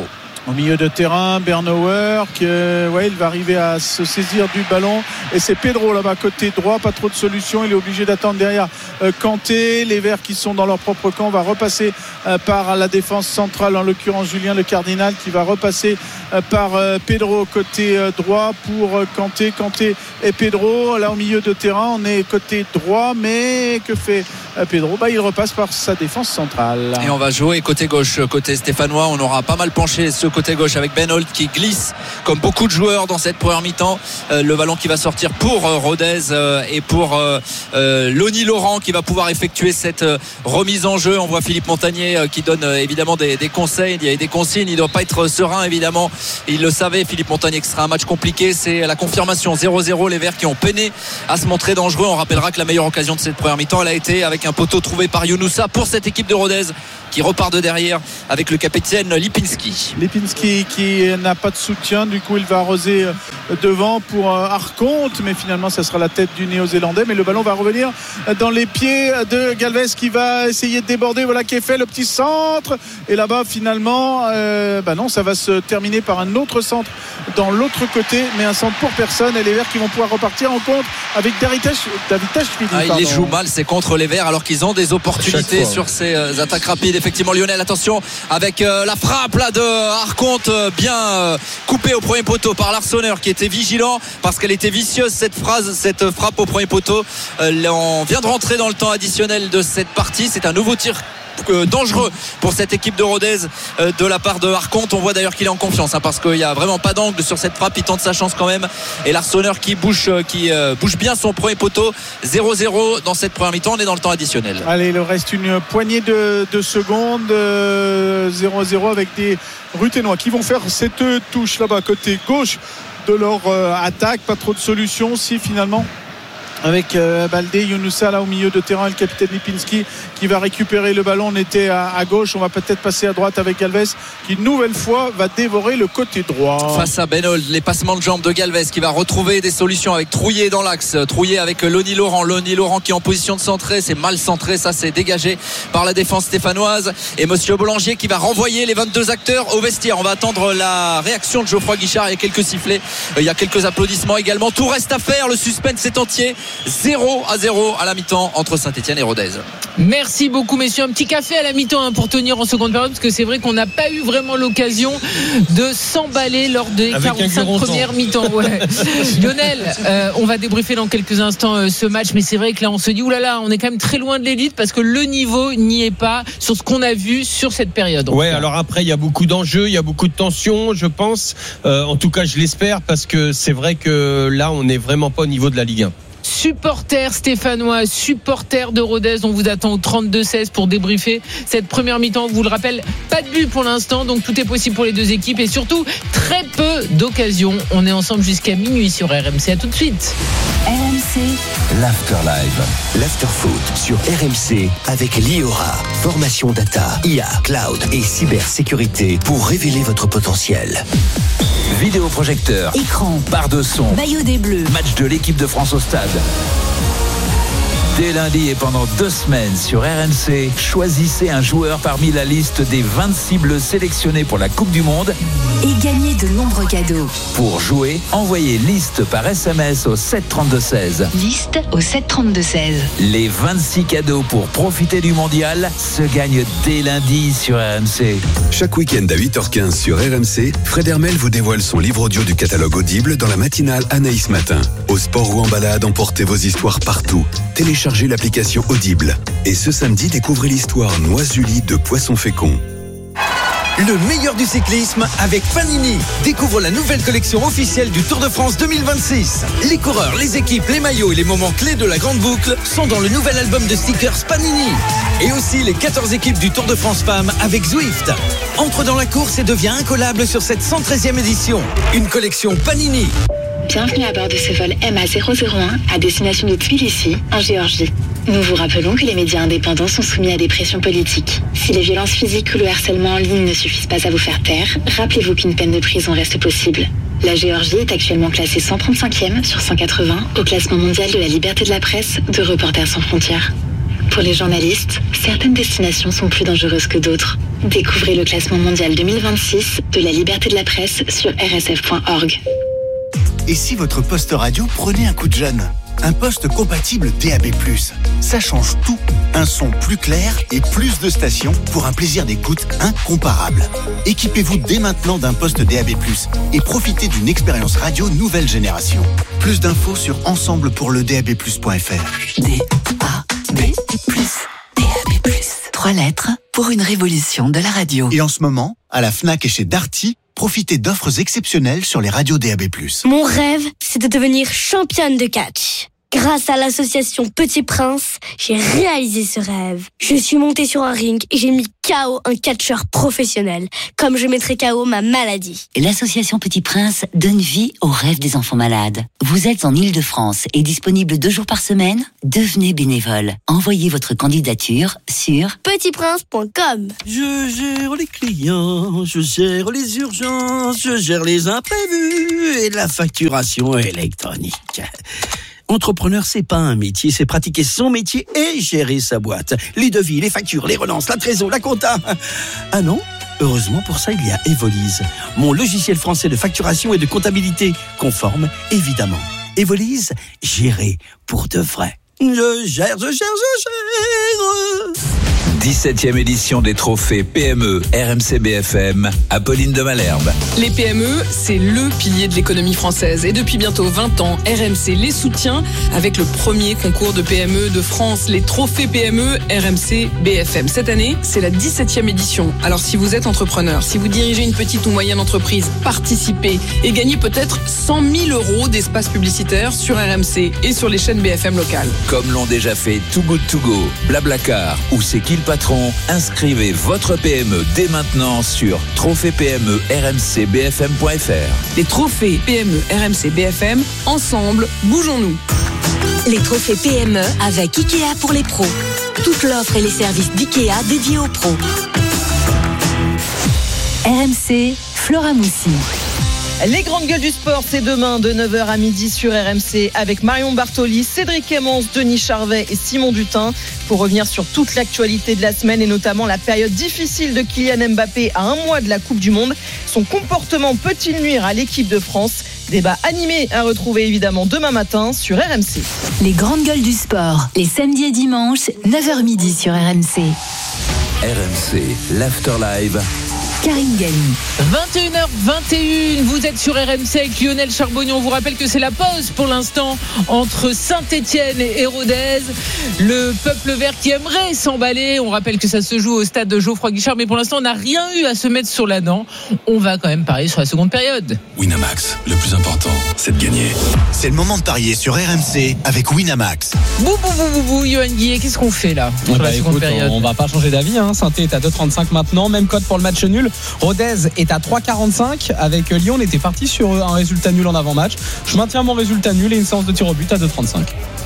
Au milieu de terrain, Bernauer qui euh, ouais, il va arriver à se saisir du ballon et c'est Pedro là-bas côté droit, pas trop de solutions, il est obligé d'attendre derrière euh, Kanté. Les Verts qui sont dans leur propre camp, va repasser euh, par la défense centrale, en l'occurrence Julien Le Cardinal qui va repasser euh, par euh, Pedro côté euh, droit pour euh, Kanté, Kanté et Pedro. Là au milieu de terrain, on est côté droit, mais que fait euh, Pedro? Bah, il repasse par sa défense centrale. Et on va jouer côté gauche, côté stéphanois. On aura pas mal penché ce côté gauche avec Ben Holt qui glisse comme beaucoup de joueurs dans cette première mi-temps. Euh, le ballon qui va sortir pour euh, Rodez euh, et pour euh, euh, Lonnie Laurent qui va pouvoir effectuer cette euh, remise en jeu. On voit Philippe Montagnier euh, qui donne euh, évidemment des, des conseils, il y a des consignes, il ne doit pas être serein évidemment, il le savait Philippe Montagnier que ce sera un match compliqué. C'est la confirmation zéro zéro, les Verts qui ont peiné à se montrer dangereux. On rappellera que la meilleure occasion de cette première mi-temps elle a été avec un poteau trouvé par Younoussa pour cette équipe de Rodez qui repart de derrière avec le capitaine Lipinski. Lipinski qui n'a pas de soutien, du coup il va arroser devant pour Arconte, mais finalement ça sera la tête du Néo-Zélandais, mais le ballon va revenir dans les pieds de Galvez qui va essayer de déborder. Voilà qui est fait, le petit centre, et là-bas finalement euh, bah non, ça va se terminer par un autre centre dans l'autre côté, mais un centre pour personne, et les Verts qui vont pouvoir repartir en contre avec David Tachvili. Ah, il les joue mal, c'est contre les Verts alors qu'ils ont des opportunités fois, sur ouais. ces euh, attaques rapides. Effectivement Lionel, attention avec euh, la frappe là de Arconte, euh, bien euh, coupée au premier poteau par l'Arseneur qui était vigilant parce qu'elle était vicieuse cette phrase, cette frappe au premier poteau. Euh, on vient de rentrer dans le temps additionnel de cette partie, c'est un nouveau tir dangereux pour cette équipe de Rodez euh, de la part de Arconte. On voit d'ailleurs qu'il est en confiance hein, parce qu'il n'y a vraiment pas d'angle sur cette frappe, il tente sa chance quand même, et l'Arseneur qui bouge, euh, qui euh, bouge bien son premier poteau. Zéro zéro dans cette première mi-temps, on est dans le temps additionnel. Allez, il reste une poignée de, de secondes, euh, zéro zéro avec des Ruténois qui vont faire cette touche là-bas côté gauche de leur euh, attaque. Pas trop de solutions si finalement avec euh, Baldé, Younoussa là au milieu de terrain, le capitaine Lipinski qui va récupérer le ballon. On était à, à gauche, on va peut-être passer à droite avec Galvez qui une nouvelle fois va dévorer le côté droit. Face à Ben Holt, les passements de jambes de Galvez qui va retrouver des solutions avec Trouillet dans l'axe, Trouillet avec Lonnie Laurent, Lonnie Laurent qui est en position de centrer, c'est mal centré, ça c'est dégagé par la défense stéphanoise, et Monsieur Boulanger qui va renvoyer les vingt-deux acteurs au vestiaire. On va attendre la réaction de Geoffroy Guichard, il y a quelques sifflets, il y a quelques applaudissements également, tout reste à faire, le suspense est entier. zéro à zéro à la mi-temps entre Saint-Etienne et Rodez. Merci beaucoup messieurs, un petit café à la mi-temps hein, pour tenir en seconde période, parce que c'est vrai qu'on n'a pas eu vraiment l'occasion de s'emballer lors des avec quarante-cinq premières mi-temps. Ouais. Lionel, euh, on va débriefer dans quelques instants euh, ce match, mais c'est vrai que là on se dit oulala, on est quand même très loin de l'élite parce que le niveau n'y est pas sur ce qu'on a vu sur cette période. Ouais, alors après il y a beaucoup d'enjeux, il y a beaucoup de tensions, je pense. Euh, en tout cas, je l'espère parce que c'est vrai que là on n'est vraiment pas au niveau de la Ligue un. Supporters stéphanois, supporters de Rodez, on vous attend au trente-deux seize pour débriefer cette première mi-temps. On vous le rappelle, pas de but pour l'instant, donc tout est possible pour les deux équipes et surtout très peu d'occasions. On est ensemble jusqu'à minuit sur R M C. À tout de suite. R M C, l'Afterlive, l'Afterfoot sur R M C avec l'I O R A. Formation data, I A, cloud et cybersécurité pour révéler votre potentiel. Vidéoprojecteur, écran, barre de son, maillot des Bleus, match de l'équipe de France au stade. Dès lundi et pendant deux semaines sur R M C, choisissez un joueur parmi la liste des vingt-six bleus sélectionnés pour la Coupe du Monde et gagnez de nombreux cadeaux. Pour jouer, envoyez liste par S M S au sept trente-deux seize. Liste au sept trente-deux seize. Les vingt-six cadeaux pour profiter du mondial se gagnent dès lundi sur R M C. Chaque week-end à huit heures quinze sur R M C, Fred Hermel vous dévoile son livre audio du catalogue Audible dans la matinale Anaïs Matin. Au sport ou en balade, emportez vos histoires partout. Téléchargez l'application Audible. Et ce samedi, découvrez l'histoire Noisuli de Poisson Fécond. Le meilleur du cyclisme avec Panini. Découvre la nouvelle collection officielle du Tour de France deux mille vingt-six. Les coureurs, les équipes, les maillots et les moments clés de la grande boucle sont dans le nouvel album de stickers Panini. Et aussi les quatorze équipes du Tour de France Femmes avec Zwift. Entre dans la course et devient incollable sur cette cent treizième édition. Une collection Panini. Bienvenue à bord de ce vol M A zéro zéro un à destination de Tbilissi, en Géorgie. Nous vous rappelons que les médias indépendants sont soumis à des pressions politiques. Si les violences physiques ou le harcèlement en ligne ne suffisent pas à vous faire taire, rappelez-vous qu'une peine de prison reste possible. La Géorgie est actuellement classée cent trente-cinquième sur cent quatre-vingts au classement mondial de la liberté de la presse de Reporters sans frontières. Pour les journalistes, certaines destinations sont plus dangereuses que d'autres. Découvrez le classement mondial deux mille vingt-six de la liberté de la presse sur r s f point org. Et si votre poste radio prenait un coup de jeune ? Un poste compatible D A B plus. Ça change tout. Un son plus clair et plus de stations pour un plaisir d'écoute incomparable. Équipez-vous dès maintenant d'un poste D A B plus et profitez d'une expérience radio nouvelle génération. Plus d'infos sur ensemble pour le d a b plus point f r. D A B plus. D A B plus. Trois lettres pour une révolution de la radio. Et en ce moment, à la Fnac et chez Darty, profitez d'offres exceptionnelles sur les radios D A B plus. Mon rêve, c'est de devenir championne de catch. Grâce à l'association Petit Prince, j'ai réalisé ce rêve. Je suis montée sur un ring et j'ai mis K O un catcheur professionnel, comme je mettrai K O ma maladie. L'association Petit Prince donne vie aux rêves des enfants malades. Vous êtes en Île-de-France et disponible deux jours par semaine ? Devenez bénévole. Envoyez votre candidature sur petit prince point com. Je gère les clients, je gère les urgences, je gère les imprévus et la facturation électronique. Entrepreneur, c'est pas un métier, c'est pratiquer son métier et gérer sa boîte. Les devis, les factures, les relances, la trésor, la compta. Ah non ? Heureusement, pour ça, il y a Evolise, mon logiciel français de facturation et de comptabilité, conforme, évidemment. Evolise, gérer pour de vrai. Je gère, je gère, je gère. dix-septième édition des trophées P M E R M C B F M, Apolline de Malherbe. Les P M E, c'est le pilier de l'économie française. Et depuis bientôt vingt ans, R M C les soutient avec le premier concours de P M E de France, les trophées P M E R M C B F M. Cette année, c'est la dix-septième édition. Alors si vous êtes entrepreneur, si vous dirigez une petite ou moyenne entreprise, participez et gagnez peut-être cent mille euros d'espace publicitaire sur R M C et sur les chaînes B F M locales. Comme l'ont déjà fait Too Good To Go, Blablacar ou C'est qui le patron, inscrivez votre P M E dès maintenant sur trophée P M E R M C B F M point F R. Les trophées P M E R M C B F M, ensemble, bougeons-nous. Les trophées P M E avec Ikea pour les pros. Toute l'offre et les services d'Ikea dédiés aux pros. R M C, Flora Moussi. Les grandes gueules du sport, c'est demain de neuf heures à midi sur R M C avec Marion Bartoli, Cédric Clémence, Denis Charvet et Simon Dutin pour revenir sur toute l'actualité de la semaine et notamment la période difficile de Kylian Mbappé à un mois de la Coupe du Monde. Son comportement peut-il nuire à l'équipe de France ? Débat animé à retrouver évidemment demain matin sur R M C. Les grandes gueules du sport, les samedis et dimanches, neuf heures midi sur R M C. R M C, l'Afterlive. Karine Galli. vingt et une heures vingt et une, vous êtes sur R M C avec Lionel Charbonnier. On vous rappelle que c'est la pause pour l'instant entre Saint-Etienne et Rodez. Le peuple vert qui aimerait s'emballer. On rappelle que ça se joue au stade de Geoffroy Guichard, mais pour l'instant on n'a rien eu à se mettre sur la dent. On va quand même parier sur la seconde période. Winamax, le plus important, c'est de gagner. C'est le moment de parier sur R M C avec Winamax. Bou bou bou bou bou, Johan Guillet, qu'est-ce qu'on fait là sur bah la seconde écoute, période? On va pas changer d'avis, hein. Saint-Étienne est à deux trente-cinq maintenant, même code pour le match nul. Rodez est à trois quarante-cinq. Avec Lyon, on était parti sur un résultat nul en avant-match. Je maintiens mon résultat nul et une séance de tir au but à deux trente-cinq.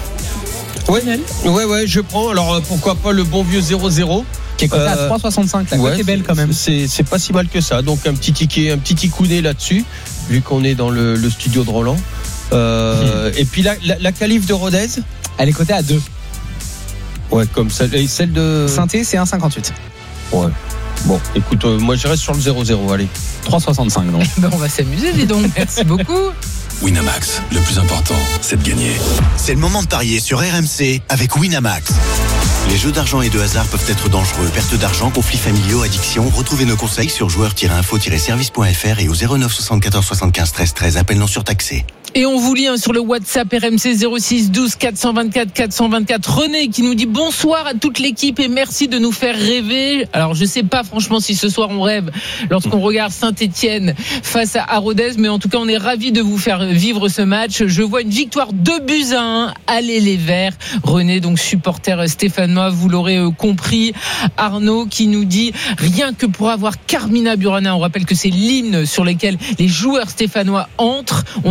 Ouais, ouais, ouais, je prends. Alors pourquoi pas le bon vieux zéro zéro qui est coté euh, à trois soixante-cinq. La ouais, cote est belle quand même. C'est, c'est pas si mal que ça. Donc un petit ticket, un petit ticoudé là-dessus, vu qu'on est dans le, le studio de Roland. Euh, mmh. Et puis la, la, la qualif de Rodez, elle est cotée à deux. Ouais, comme celle, et celle de Saint-Étienne, c'est un cinquante-huit. Ouais. Bon, écoute, euh, moi je reste sur le zéro zéro, allez. trois soixante-cinq donc. Ben on va s'amuser, dis donc. Merci beaucoup. Winamax, le plus important, c'est de gagner. C'est le moment de parier sur R M C avec Winamax. Les jeux d'argent et de hasard peuvent être dangereux. Perte d'argent, conflits familiaux, addiction. Retrouvez nos conseils sur joueurs tiret info tiret service point f r et au zéro neuf soixante-quatorze soixante-quinze treize treize. Appel non surtaxé. Et on vous lit hein, sur le WhatsApp R M C zéro six douze quatre cent vingt-quatre quatre cent vingt-quatre. René qui nous dit bonsoir à toute l'équipe et merci de nous faire rêver. Alors je sais pas franchement si ce soir on rêve lorsqu'on regarde Saint-Etienne face à Rodez, mais en tout cas on est ravis de vous faire vivre ce match. Je vois une victoire deux buts à un. Allez les Verts. René donc supporter stéphanois, vous l'aurez compris. Arnaud qui nous dit rien que pour avoir Carmina Burana, on rappelle que c'est l'hymne sur lequel les joueurs stéphanois entrent. On aimerait Saint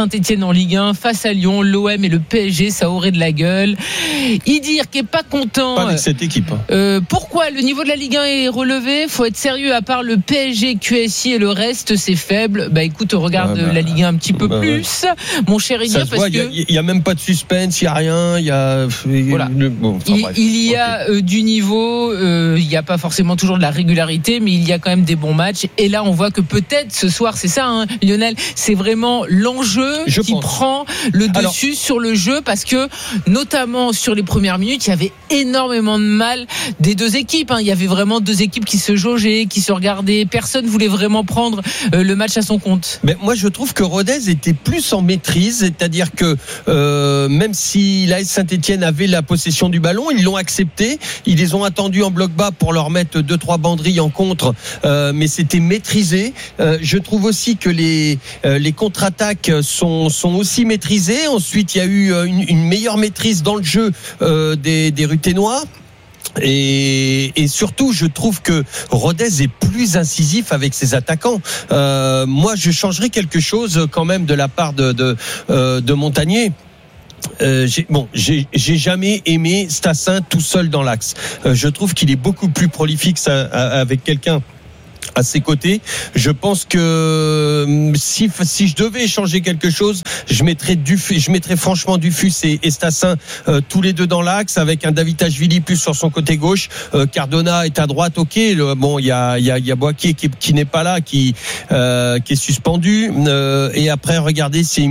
Saint-Etienne en Ligue un face à Lyon, l'O M et le P S G, ça aurait de la gueule. Idir qui est pas content. Pas avec cette équipe. Euh, pourquoi le niveau de la Ligue un est relevé? Faut être sérieux. À part le P S G, Q S I et le reste, c'est faible. Bah écoute, regarde ouais, bah, la Ligue un un petit peu bah, plus, ouais. Mon cher Idir, parce que il y, y a même pas de suspense, il y a rien, il y a voilà. Bon, enfin, il, bref, il y a okay. euh, du niveau, euh, il y a pas forcément toujours de la régularité, mais il y a quand même des bons matchs. Et là, on voit que peut-être ce soir, c'est ça, hein, Lionel, c'est vraiment l'enjeu Je qui pense. prend le dessus Alors, sur le jeu, parce que notamment sur les premières minutes, il y avait énormément de mal des deux équipes. Hein. Il y avait vraiment deux équipes qui se jaugeaient, qui se regardaient. Personne voulait vraiment prendre euh, le match à son compte. Mais moi, je trouve que Rodez était plus en maîtrise, c'est-à-dire que euh, même si l'A S Saint-Etienne avait la possession du ballon, ils l'ont accepté, ils les ont attendus en bloc bas pour leur mettre deux trois banderilles en contre, euh, mais c'était maîtrisé. Euh, je trouve aussi que les euh, les contre-attaques sont sont aussi maîtrisées. Ensuite, il y a eu une, une meilleure maîtrise dans le jeu euh, des des Ruténois. Et, et surtout, je trouve que Rodez est plus incisif avec ses attaquants. Euh, moi, je changerais quelque chose quand même de la part de de, euh, de Montagnier. Euh, j'ai, bon, j'ai, j'ai jamais aimé Stassin tout seul dans l'axe. Euh, je trouve qu'il est beaucoup plus prolifique ça, avec quelqu'un à ses côtés. Je pense que si si je devais échanger quelque chose, je mettrais Dufus, je mettrais franchement Dufus et, et Stassin euh, tous les deux dans l'axe, avec un David-Ashvili plus sur son côté gauche. Euh, Cardona est à droite, ok. Le, bon, il y a il y a il y a Boaké qui, qui n'est pas là, qui euh, qui est suspendu. Euh, et après, regardez, c'est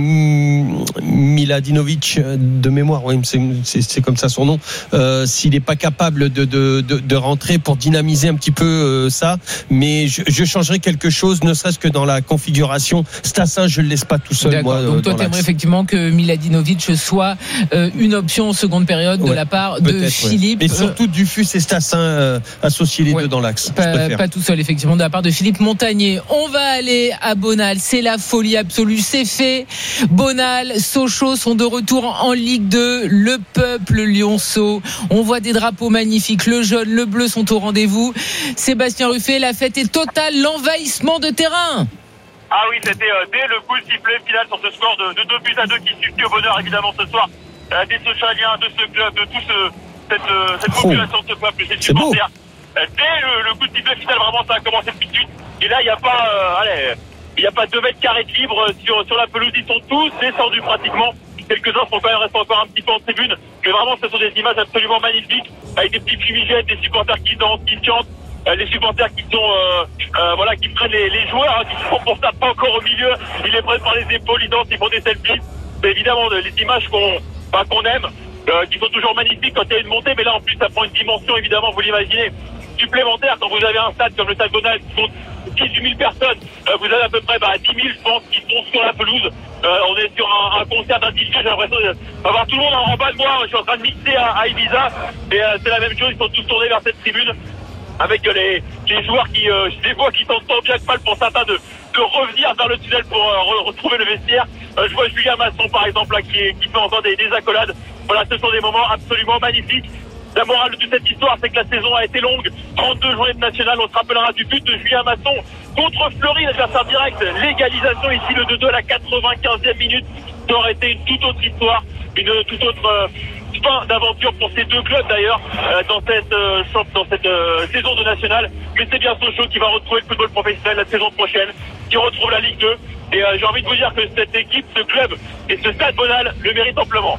Miladinovic de mémoire. Oui, c'est, c'est c'est comme ça son nom. Euh, s'il n'est pas capable de, de de de rentrer pour dynamiser un petit peu euh, ça, mais Je, je changerais quelque chose, ne serait-ce que dans la configuration. Stassin, je ne le laisse pas tout seul. D'accord. Moi, donc toi, tu aimerais effectivement que Miladinovic soit euh, une option en seconde période ouais, de la part de Philippe. Ouais. Et surtout Dufus et Stassin euh, associés les ouais, deux dans l'axe. Pas, pas tout seul, effectivement, de la part de Philippe Montagnier. On va aller à Bonal. C'est la folie absolue. C'est fait. Bonal, Sochaux sont de retour en Ligue deux. Le peuple lyonceau. On voit des drapeaux magnifiques. Le jaune, le bleu sont au rendez-vous. Sébastien Ruffet, la fête est total, l'envahissement de terrain. Ah oui, c'était euh, dès le coup de sifflet final sur ce score de, de deux buts à deux qui suffit au bonheur évidemment ce soir euh, des Sochaliens, de ce club, de toute ce, cette, euh, cette population de ce peuple, ces supporters. Euh, dès le, le coup de sifflet final, vraiment ça a commencé tout de suite. Et là, il n'y a pas, euh, allez, il n'y a pas deux mètres carrés de libre sur, sur la pelouse. Ils sont tous descendus pratiquement. Quelques-uns sont quand même restés encore un petit peu en tribune. Mais vraiment, ce sont des images absolument magnifiques avec des petits fumigènes, des supporters qui dansent, qui chantent. Les supporters qui sont euh, euh, voilà, qui prennent les, les joueurs hein, qui sont pour ça pas encore au milieu, ils les prennent par les épaules, ils dansent, ils font des selfies. Mais évidemment les images qu'on bah, qu'on aime, euh, qui sont toujours magnifiques quand il y a une montée, mais là en plus ça prend une dimension évidemment, vous l'imaginez, supplémentaire. Quand vous avez un stade comme le Stade Bonal qui compte dix-huit mille personnes, euh, vous avez à peu près bah, dix mille je pense qui sont sur la pelouse. Euh, on est sur un, un concert d'un D J, j'ai l'impression d'avoir tout le monde en, en bas de moi. Je suis en train de mixer à, à Ibiza et euh, c'est la même chose, ils sont tous tournés vers cette tribune. Avec les, les joueurs qui, euh, je les vois qui tentent tant bien que mal pour certains de, de revenir vers le tunnel pour euh, retrouver le vestiaire. Euh, je vois Julien Masson par exemple là qui, qui fait encore des, des accolades. Voilà, ce sont des moments absolument magnifiques. La morale de toute cette histoire, c'est que la saison a été longue. trente-deux journées de nationale, on se rappellera du but de Julien Masson contre Fleury, l'adversaire direct. L'égalisation ici, le deux deux à la quatre-vingt-quinzième minute. Ça aurait été une toute autre histoire, une toute autre euh, fin d'aventure pour ces deux clubs d'ailleurs euh, dans cette, euh, dans cette euh, saison de nationale. Mais c'est bien Sochaux qui va retrouver le football professionnel la saison prochaine, qui retrouve la Ligue deux. Et euh, j'ai envie de vous dire que cette équipe, ce club et ce Stade Bonal le méritent amplement.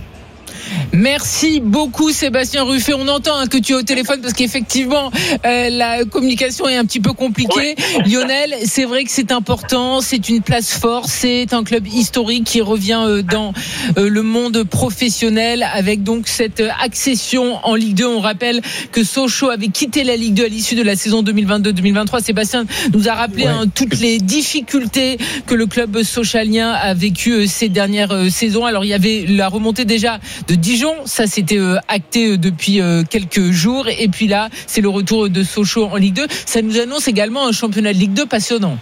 Merci beaucoup Sébastien Ruffet. On entend hein, que tu es au téléphone parce qu'effectivement euh, la communication est un petit peu compliquée. Oui. Lionel, c'est vrai que c'est important, c'est une place forte, c'est un club historique qui revient euh, dans euh, le monde professionnel avec donc cette accession en Ligue deux. On rappelle que Sochaux avait quitté la Ligue deux à l'issue de la saison deux mille vingt-deux deux mille vingt-trois. Sébastien nous a rappelé ouais. hein, toutes les difficultés que le club sochalien a vécues euh, ces dernières euh, saisons. Alors il y avait la remontée déjà de Dijon, ça c'était euh, acté euh, depuis euh, quelques jours, et puis là c'est le retour de Sochaux en Ligue deux. Ça nous annonce également un championnat de Ligue deux passionnant.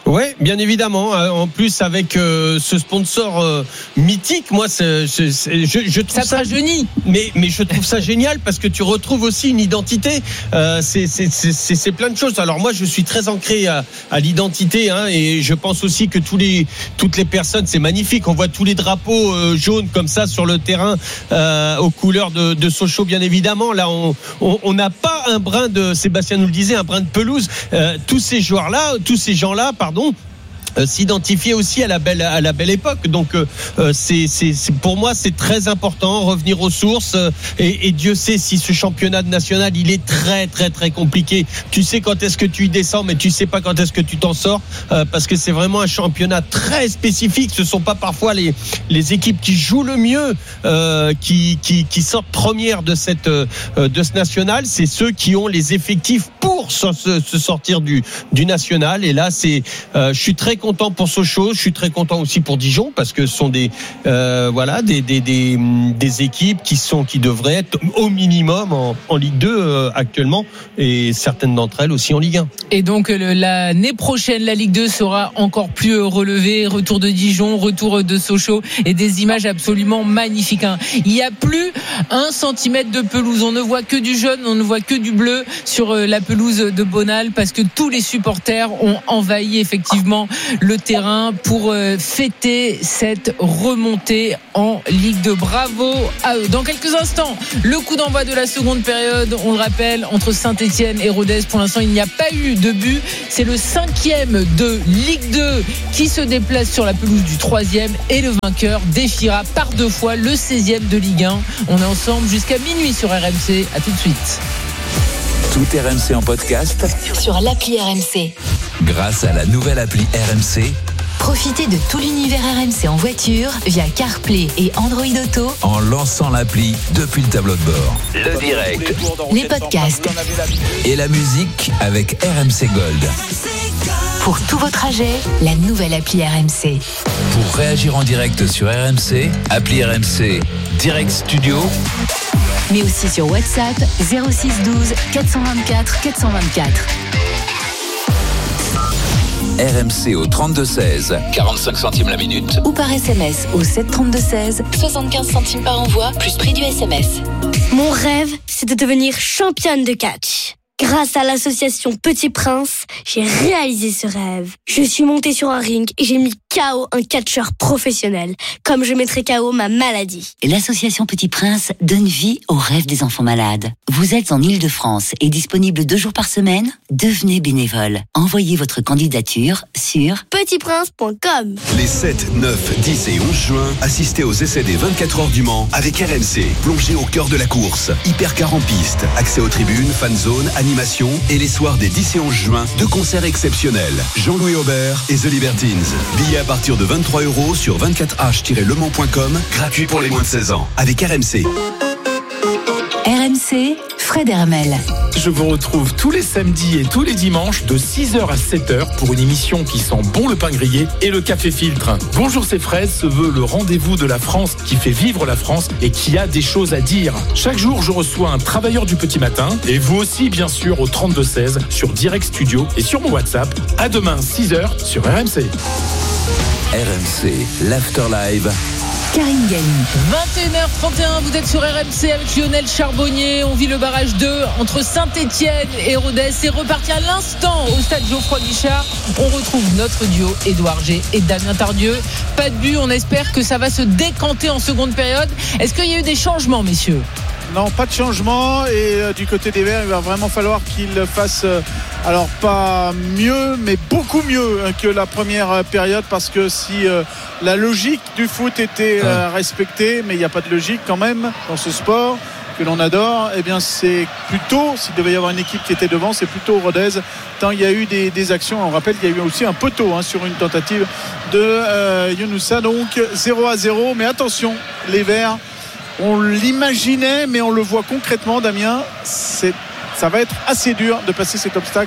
Ouais, bien évidemment. En plus, avec euh, ce sponsor euh, mythique, moi, c'est, c'est, c'est, je, je trouve ça, ça génie. Mais, mais je trouve ça génial parce que tu retrouves aussi une identité. Euh, c'est, c'est, c'est, c'est, c'est plein de choses. Alors moi, je suis très ancré à, à l'identité, hein, et je pense aussi que tous les, toutes les personnes, c'est magnifique. On voit tous les drapeaux euh, jaunes comme ça sur le terrain, euh, aux couleurs de, de Sochaux, bien évidemment. Là, on, on n'a pas un brin de, Sébastien nous le disait, un brin de pelouse. Euh, tous ces joueurs-là, tous ces gens-là, pardon. Euh, s'identifier aussi à la belle à la belle époque. Donc euh, c'est, c'est c'est pour moi c'est très important, revenir aux sources, euh, et, et Dieu sait si ce championnat national il est très très très compliqué. Tu sais quand est-ce que tu y descends, mais tu sais pas quand est-ce que tu t'en sors, euh, parce que c'est vraiment un championnat très spécifique. Ce sont pas parfois les les équipes qui jouent le mieux euh, qui qui qui sortent premières de cette euh, de ce national, c'est ceux qui ont les effectifs pour se, se sortir du du national. Et là c'est euh, je suis très content pour Sochaux, je suis très content aussi pour Dijon parce que ce sont des euh, voilà des, des des des équipes qui sont qui devraient être au minimum en, en Ligue deux euh, actuellement, et certaines d'entre elles aussi en Ligue un. Et donc le, l'année prochaine la Ligue deux sera encore plus relevée, retour de Dijon, retour de Sochaux et des images absolument magnifiques, hein. Il n'y a plus un centimètre de pelouse, on ne voit que du jaune, on ne voit que du bleu sur la pelouse de Bonal parce que tous les supporters ont envahi effectivement le terrain pour fêter cette remontée en Ligue deux. Bravo à eux. Dans quelques instants, le coup d'envoi de la seconde période, on le rappelle, entre Saint-Etienne et Rodez. Pour l'instant, il n'y a pas eu de but. C'est le cinquième de Ligue deux qui se déplace sur la pelouse du troisième, et le vainqueur défiera par deux fois le seizième de Ligue un. On est ensemble jusqu'à minuit sur R M C. À tout de suite. Tout R M C en podcast sur l'appli R M C. Grâce à la nouvelle appli R M C. Profitez de tout l'univers R M C en voiture via CarPlay et Android Auto en lançant l'appli depuis le tableau de bord. Le direct, les podcasts et la musique avec R M C Gold. Pour tous vos trajets, la nouvelle appli R M C. Pour réagir en direct sur R M C, appli R M C Direct Studio. Mais aussi sur WhatsApp zéro six douze quatre cent vingt-quatre quatre cent vingt-quatre. R M C au trente-deux seize, quarante-cinq centimes la minute. Ou par S M S au sept trente-deux seize, soixante-quinze centimes par envoi, plus prix du S M S. Mon rêve, c'est de devenir championne de catch. Grâce à l'association Petit Prince, j'ai réalisé ce rêve. Je suis montée sur un ring et j'ai mis K O un catcheur professionnel, comme je mettrai K O ma maladie. L'association Petit Prince donne vie aux rêves des enfants malades. Vous êtes en Île-de-France et disponible deux jours par semaine? Devenez bénévole. Envoyez votre candidature sur petit prince point com. Les sept, neuf, dix et onze juin, assistez aux essais des vingt-quatre heures du Mans avec R M C. Plongez au cœur de la course. Hypercar en piste, accès aux tribunes, fan zone, animation, et les soirs des dix et onze juin, deux concerts exceptionnels. Jean-Louis Aubert et The Libertines. Billets à partir de vingt-trois euros sur vingt-quatre h tiret le mans point com, gratuit pour les moins de seize ans. Avec R M C. R M C, Fred Hermel. Je vous retrouve tous les samedis et tous les dimanches de six heures à sept heures pour une émission qui sent bon le pain grillé et le café filtre. Bonjour, c'est Fred se veut le rendez-vous de la France qui fait vivre la France et qui a des choses à dire. Chaque jour, je reçois un travailleur du petit matin, et vous aussi, bien sûr, au trente-deux seize sur Direct Studio et sur mon WhatsApp. À demain, six heures sur R M C. R M C, l'Afterlive. Karine Galli. vingt et une heures trente et un, vous êtes sur R M C avec Lionel Charbonnier. On vit le barrage deux entre Saint-Etienne et Rodez. C'est reparti à l'instant au stade Geoffroy Guichard. On retrouve notre duo Édouard G et Damien Tardieu. Pas de but, on espère que ça va se décanter en seconde période. Est-ce qu'il y a eu des changements, messieurs ? Non, pas de changement, et euh, du côté des Verts, il va vraiment falloir qu'ils fassent euh, alors pas mieux, mais beaucoup mieux hein, que la première euh, période, parce que si euh, la logique du foot était euh, respectée, mais il n'y a pas de logique quand même dans ce sport que l'on adore, eh bien c'est plutôt, s'il devait y avoir une équipe qui était devant, c'est plutôt Rodez, tant il y a eu des, des actions. On rappelle qu'il y a eu aussi un poteau hein, sur une tentative de euh, Younoussa, donc zéro à zéro, mais attention, les Verts, on l'imaginait, mais on le voit concrètement, Damien, c'est, ça va être assez dur de passer cet obstacle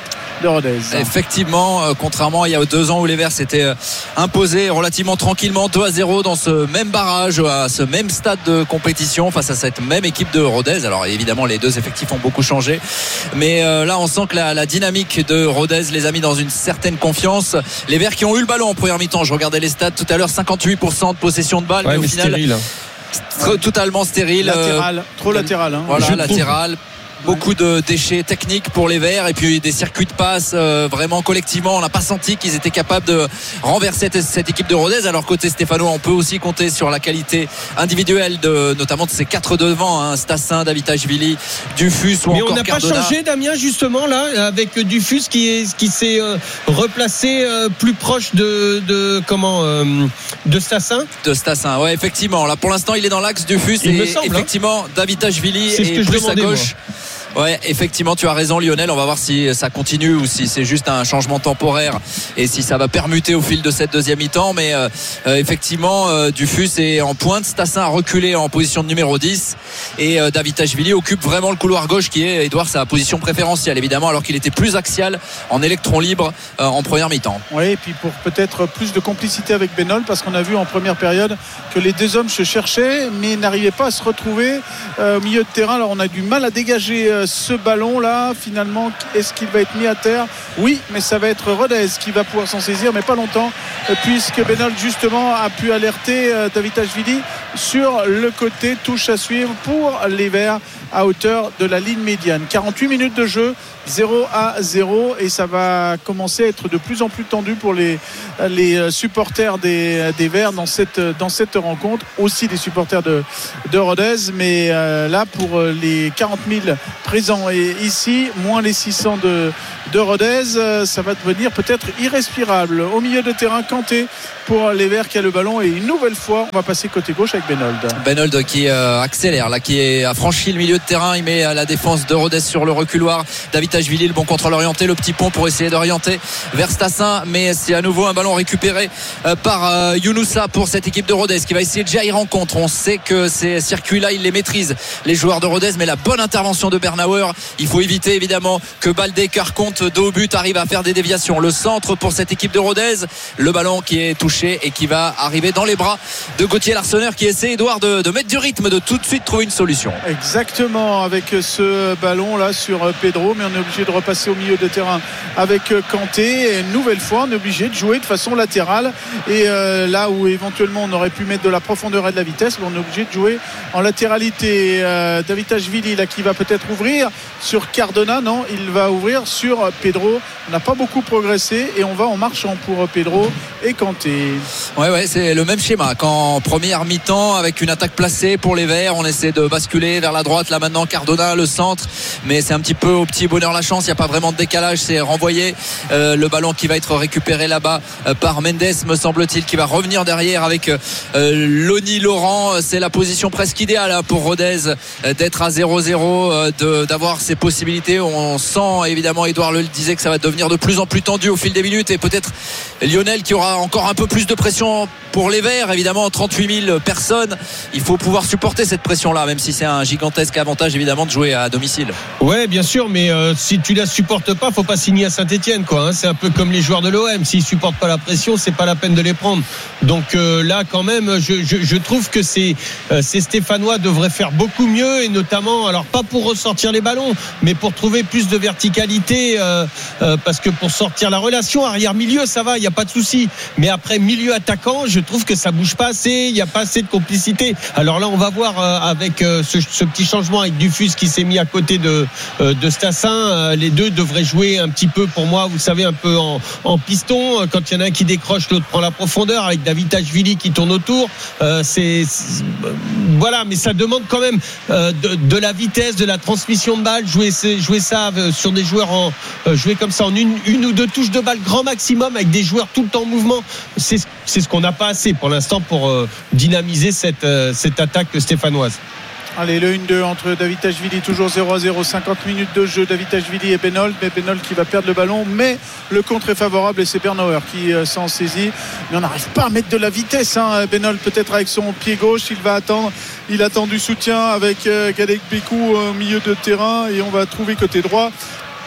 de Rodez. Effectivement, euh, contrairement à il y a deux ans où les Verts s'étaient euh, imposés relativement tranquillement deux à zéro dans ce même barrage, à ce même stade de compétition face à cette même équipe de Rodez. Alors évidemment les deux effectifs ont beaucoup changé, mais euh, là on sent que la, la dynamique de Rodez les a mis dans une certaine confiance. Les Verts qui ont eu le ballon en première mi-temps, je regardais les stats tout à l'heure, cinquante-huit pour cent de possession de balle, ouais, mais au mais final stérile. Tr- totalement stérile, latéral, euh, trop latéral hein. Voilà, latéral. Beaucoup de déchets techniques pour les Verts et puis des circuits de passe euh, vraiment collectivement. On n'a pas senti qu'ils étaient capables de renverser cette, cette équipe de Rodez. Alors côté stéphanois, on peut aussi compter sur la qualité individuelle de notamment de ces quatre devant, hein, Stassin, Davitashvili, Dufus ou mais encore on n'a pas Cardona. changé, Damien, justement là avec Dufus qui est qui s'est euh, replacé euh, plus proche de, de comment euh, de Stassin. De Stassin, ouais, effectivement. Là pour l'instant, il est dans l'axe Dufus il et semble, effectivement hein. Davitashvili c'est est ce que plus je demandais, à gauche. Moi. Ouais, effectivement, tu as raison, Lionel. On va voir si ça continue ou si c'est juste un changement temporaire et si ça va permuter au fil de cette deuxième mi-temps. Mais euh, euh, effectivement, euh, Dufus est en pointe. Stassin a reculé en position de numéro dix et euh, Davitashvili occupe vraiment le couloir gauche qui est, Edouard, sa position préférentielle, évidemment, alors qu'il était plus axial en électron libre euh, en première mi-temps. Oui, et puis pour peut-être plus de complicité avec Benol, parce qu'on a vu en première période que les deux hommes se cherchaient mais n'arrivaient pas à se retrouver euh, au milieu de terrain. Alors on a du mal à dégager euh, ce ballon là finalement. Est-ce qu'il va être mis à terre? Oui, mais ça va être Rodez qui va pouvoir s'en saisir, mais pas longtemps, puisque Benol justement a pu alerter Davitashvili sur le côté. Touche à suivre pour les Verts à hauteur de la ligne médiane. quarante-huit minutes de jeu, zéro à zéro, et ça va commencer à être de plus en plus tendu pour les, les supporters des, des Verts dans cette, dans cette rencontre, aussi des supporters de, de Rodez, mais euh, là pour les quarante mille présents et ici, moins les six cents de, de Rodez, ça va devenir peut-être irrespirable. Au milieu de terrain, Kanté pour les Verts qui a le ballon, et une nouvelle fois on va passer côté gauche avec Benold. Benold qui euh, accélère là, qui a franchi le milieu de terrain, il met la défense de Rodez sur le reculoir. Davitashvili, le bon contrôle orienté, le petit pont pour essayer d'orienter vers Stassin, mais c'est à nouveau un ballon récupéré euh, par euh, Younoussa pour cette équipe de Rodez qui va essayer de jaillir en contre. On sait que ces circuits là, ils les maîtrisent les joueurs de Rodez, mais la bonne intervention de Bernauer, il faut éviter évidemment que Baldé, Carconte de haut but arrive à faire des déviations. Le centre pour cette équipe de Rodez, le ballon qui est touché et qui va arriver dans les bras de Gauthier Larsonneur qui essaie, Edouard, de, de mettre du rythme, de tout de suite trouver une solution. Exactement, avec ce ballon là sur Pedro, mais on est obligé de repasser au milieu de terrain avec Kanté, et une nouvelle fois on est obligé de jouer de façon latérale, et euh, là où éventuellement on aurait pu mettre de la profondeur et de la vitesse, on est obligé de jouer en latéralité. euh, Davitashvili là qui va peut-être ouvrir sur Cardona, non, il va ouvrir sur Pedro. On n'a pas beaucoup progressé et on va en marchant pour Pedro et Kanté. Ouais ouais, c'est le même schéma qu'en première mi-temps, avec une attaque placée pour les Verts. On essaie de basculer vers la droite, là maintenant Cardona, le centre, mais c'est un petit peu au petit bonheur la chance, il n'y a pas vraiment de décalage, c'est renvoyé. Euh, le ballon qui va être récupéré là-bas euh, par Mendes, me semble-t-il, qui va revenir derrière avec euh, Loni Laurent. C'est la position presque idéale hein, pour Rodez euh, d'être à zéro zéro, euh, de, d'avoir ses possibilités. On sent évidemment, Edouard le disait, que ça va devenir de plus en plus tendu au fil des minutes, et peut-être Lionel qui aura encore un peu plus de pression pour les Verts. Évidemment, trente-huit mille personnes, il faut pouvoir supporter cette pression-là, même si c'est un gigantesque avantage évidemment de jouer à domicile. Ouais, bien sûr, mais euh, si tu la supportes pas, faut pas signer à Saint-Etienne, quoi. Hein. C'est un peu comme les joueurs de l'O M. S'ils supportent pas la pression, c'est pas la peine de les prendre. Donc euh, là, quand même, je, je, je trouve que ces, euh, ces Stéphanois devraient faire beaucoup mieux, et notamment, alors pas pour ressortir les ballons, mais pour trouver plus de verticalité, euh, euh, parce que pour sortir la relation arrière-milieu, ça va, il y a pas de souci. Mais après milieu attaquant, je trouve que ça bouge pas assez, il y a pas assez de complicité. Alors là, on va voir euh, avec euh, ce, ce petit changement avec Dufus qui s'est mis à côté de, euh, de Stassin. Euh, les deux devraient jouer un petit peu, pour moi, vous savez, un peu en, en piston. Quand il y en a un qui décroche, l'autre prend la profondeur, avec Davitashvili qui tourne autour. Euh, c'est, c'est voilà, mais ça demande quand même euh, de, de la vitesse, de la transmission de balle. Jouer, jouer ça sur des joueurs en euh, jouer comme ça en une, une ou deux touches de balle grand maximum, avec des joueurs tout le temps en mouvement. C'est, c'est ce qu'on n'a pas assez pour l'instant pour euh, dynamiser cette, euh, cette attaque stéphanoise. Allez, le un deux entre Davitashvili, toujours zéro à zéro, cinquante minutes de jeu. Davitashvili et Benold, mais Benold qui va perdre le ballon, mais le contre est favorable et c'est Bernauer qui euh, s'en saisit. Mais on n'arrive pas à mettre de la vitesse, hein. Benold peut-être avec son pied gauche, il va attendre, il attend du soutien avec euh, Gadek Bekou au milieu de terrain, et on va trouver côté droit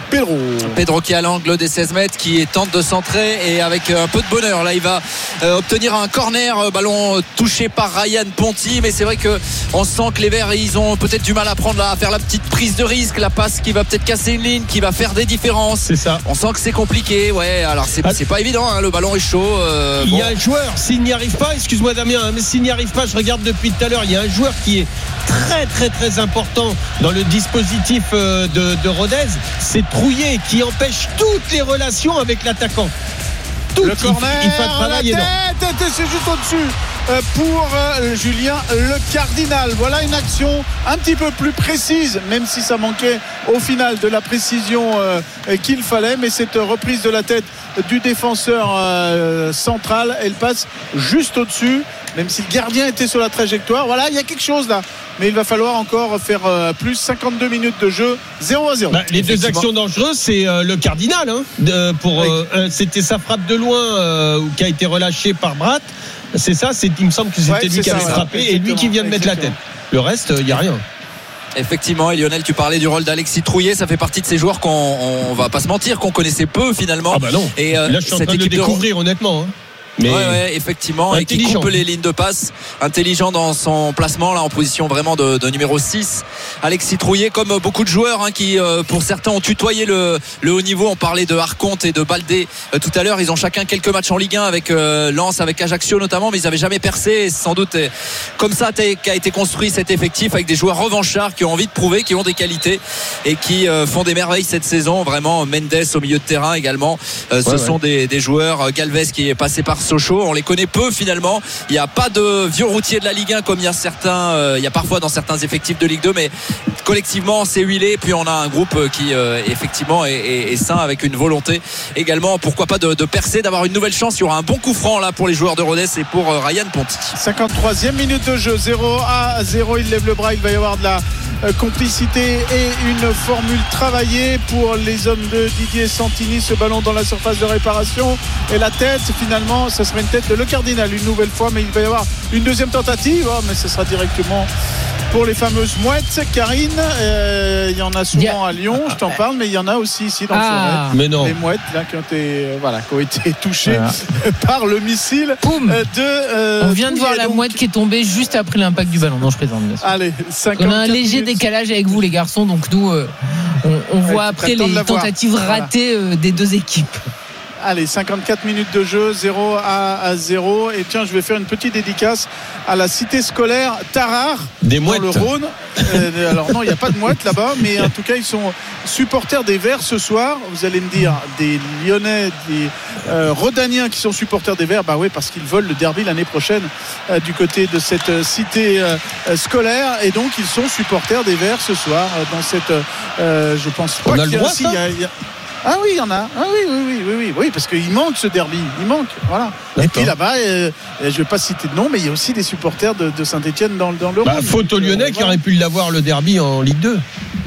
Pedro. Pedro qui est à l'angle des seize mètres, qui tente de centrer et avec un peu de bonheur là il va euh, obtenir un corner, ballon touché par Ryan Ponty, mais c'est vrai que on sent que les Verts ils ont peut-être du mal à prendre à faire la petite prise de risque, la passe qui va peut-être casser une ligne, qui va faire des différences. C'est ça. On sent que c'est compliqué, ouais. Alors c'est, c'est pas évident, hein, le ballon est chaud. Euh, il bon. y a un joueur, s'il n'y arrive pas, excuse-moi Damien, hein, mais s'il n'y arrive pas, je regarde depuis tout à l'heure, il y a un joueur qui est très très très important dans le dispositif euh, de, de Rodez, c'est Trouillet qui empêche toutes les relations avec l'attaquant. Tout, le corner, il, il fait un travail la tête, tête, c'est juste au-dessus euh, pour euh, Julien Le Cardinal. Voilà une action un petit peu plus précise, même si ça manquait au final de la précision euh, qu'il fallait, mais cette reprise de la tête du défenseur euh, central, elle passe juste au-dessus, même si le gardien était sur la trajectoire. Voilà, il y a quelque chose là, mais il va falloir encore faire euh, plus. Cinquante-deux minutes de jeu, zéro à zéro. Bah, les deux actions dangereuses, c'est euh, le Cardinal hein, de, pour, euh, euh, c'était sa frappe de loin euh, qui a été relâchée par Bratt. C'est ça, c'est, il me semble que c'était ouais, lui qui avait frappé ouais, et lui qui vient de mettre exactement. La tête. Le reste, il n'y a rien. Effectivement, et Lionel, tu parlais du rôle d'Alexis Trouillet, ça fait partie de ces joueurs qu'on on va pas se mentir, qu'on connaissait peu finalement. Ah bah non. Et euh, là, je suis en train de le découvrir de... honnêtement. Hein. Mais ouais, ouais, effectivement, et qui coupe les lignes de passe, intelligent dans son placement là en position vraiment de, de numéro six. Alexis Trouillet, comme beaucoup de joueurs hein, qui euh, pour certains ont tutoyé le, le haut niveau. On parlait de Arconte et de Baldé euh, tout à l'heure. Ils ont chacun quelques matchs en Ligue un avec euh, Lens, avec Ajaccio notamment, mais ils n'avaient jamais percé. Et sans doute euh, comme ça qu'a été construit cet effectif avec des joueurs revanchards qui ont envie de prouver, qui ont des qualités et qui euh, font des merveilles cette saison. Vraiment, Mendes au milieu de terrain également. Euh, ce ouais, sont ouais. Des, des joueurs. Galvez qui est passé par Sochaux, on les connaît peu finalement. Il n'y a pas de vieux routiers de la Ligue un comme il y a certains, euh, il y a parfois dans certains effectifs de Ligue deux, mais collectivement c'est huilé. Puis on a un groupe qui euh, effectivement est, est, est sain avec une volonté également, pourquoi pas de, de percer, d'avoir une nouvelle chance. Il y aura un bon coup franc là pour les joueurs de Rodez et pour euh, Ryan Ponty. cinquante-troisième minute de jeu, zéro à zéro. Il lève le bras, il va y avoir de la euh, complicité et une formule travaillée pour les hommes de Didier Santini. Ce ballon dans la surface de réparation et la tête finalement, ça serait une tête de Le Cardinal une nouvelle fois, mais il va y avoir une deuxième tentative, oh, mais ce sera directement pour les fameuses mouettes. Karine, euh, il y en a souvent yeah. à Lyon, je t'en parle, mais il y en a aussi ici dans ah. le mais non. les mouettes là, qui, ont été, euh, voilà, qui ont été touchées voilà. par le missile euh, de euh, on vient de voir la donc... mouette qui est tombée juste après l'impact du ballon. Non, je plaisante. Allez, on a un léger minutes. décalage avec vous les garçons, donc nous euh, on, on ouais, voit après les tentatives ratées voilà. euh, des deux équipes. Allez, cinquante-quatre minutes de jeu, zéro à zéro. Et tiens, je vais faire une petite dédicace à la cité scolaire Tarare, des dans le Rhône. Euh, alors non, il n'y a pas de mouettes là-bas, mais en tout cas, ils sont supporters des Verts ce soir. Vous allez me dire, des Lyonnais, des euh, Rodaniens qui sont supporters des Verts. Bah oui, parce qu'ils veulent le derby l'année prochaine euh, du côté de cette cité euh, scolaire. Et donc, ils sont supporters des Verts ce soir euh, dans cette. Euh, je pense pas On a qu'il le droit, y a, ça il y a, Ah oui, il y en a. Ah oui, oui, oui, oui, oui, oui, parce qu'il manque ce derby. Il manque, voilà. D'accord. Et puis là-bas, euh, je ne vais pas citer de nom, mais il y a aussi des supporters de, de Saint-Etienne dans, dans le bah, Rhône. Faute aux Lyonnais euh, qui voilà. auraient pu l'avoir le derby en Ligue deux.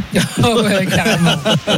Oh ouais, carrément.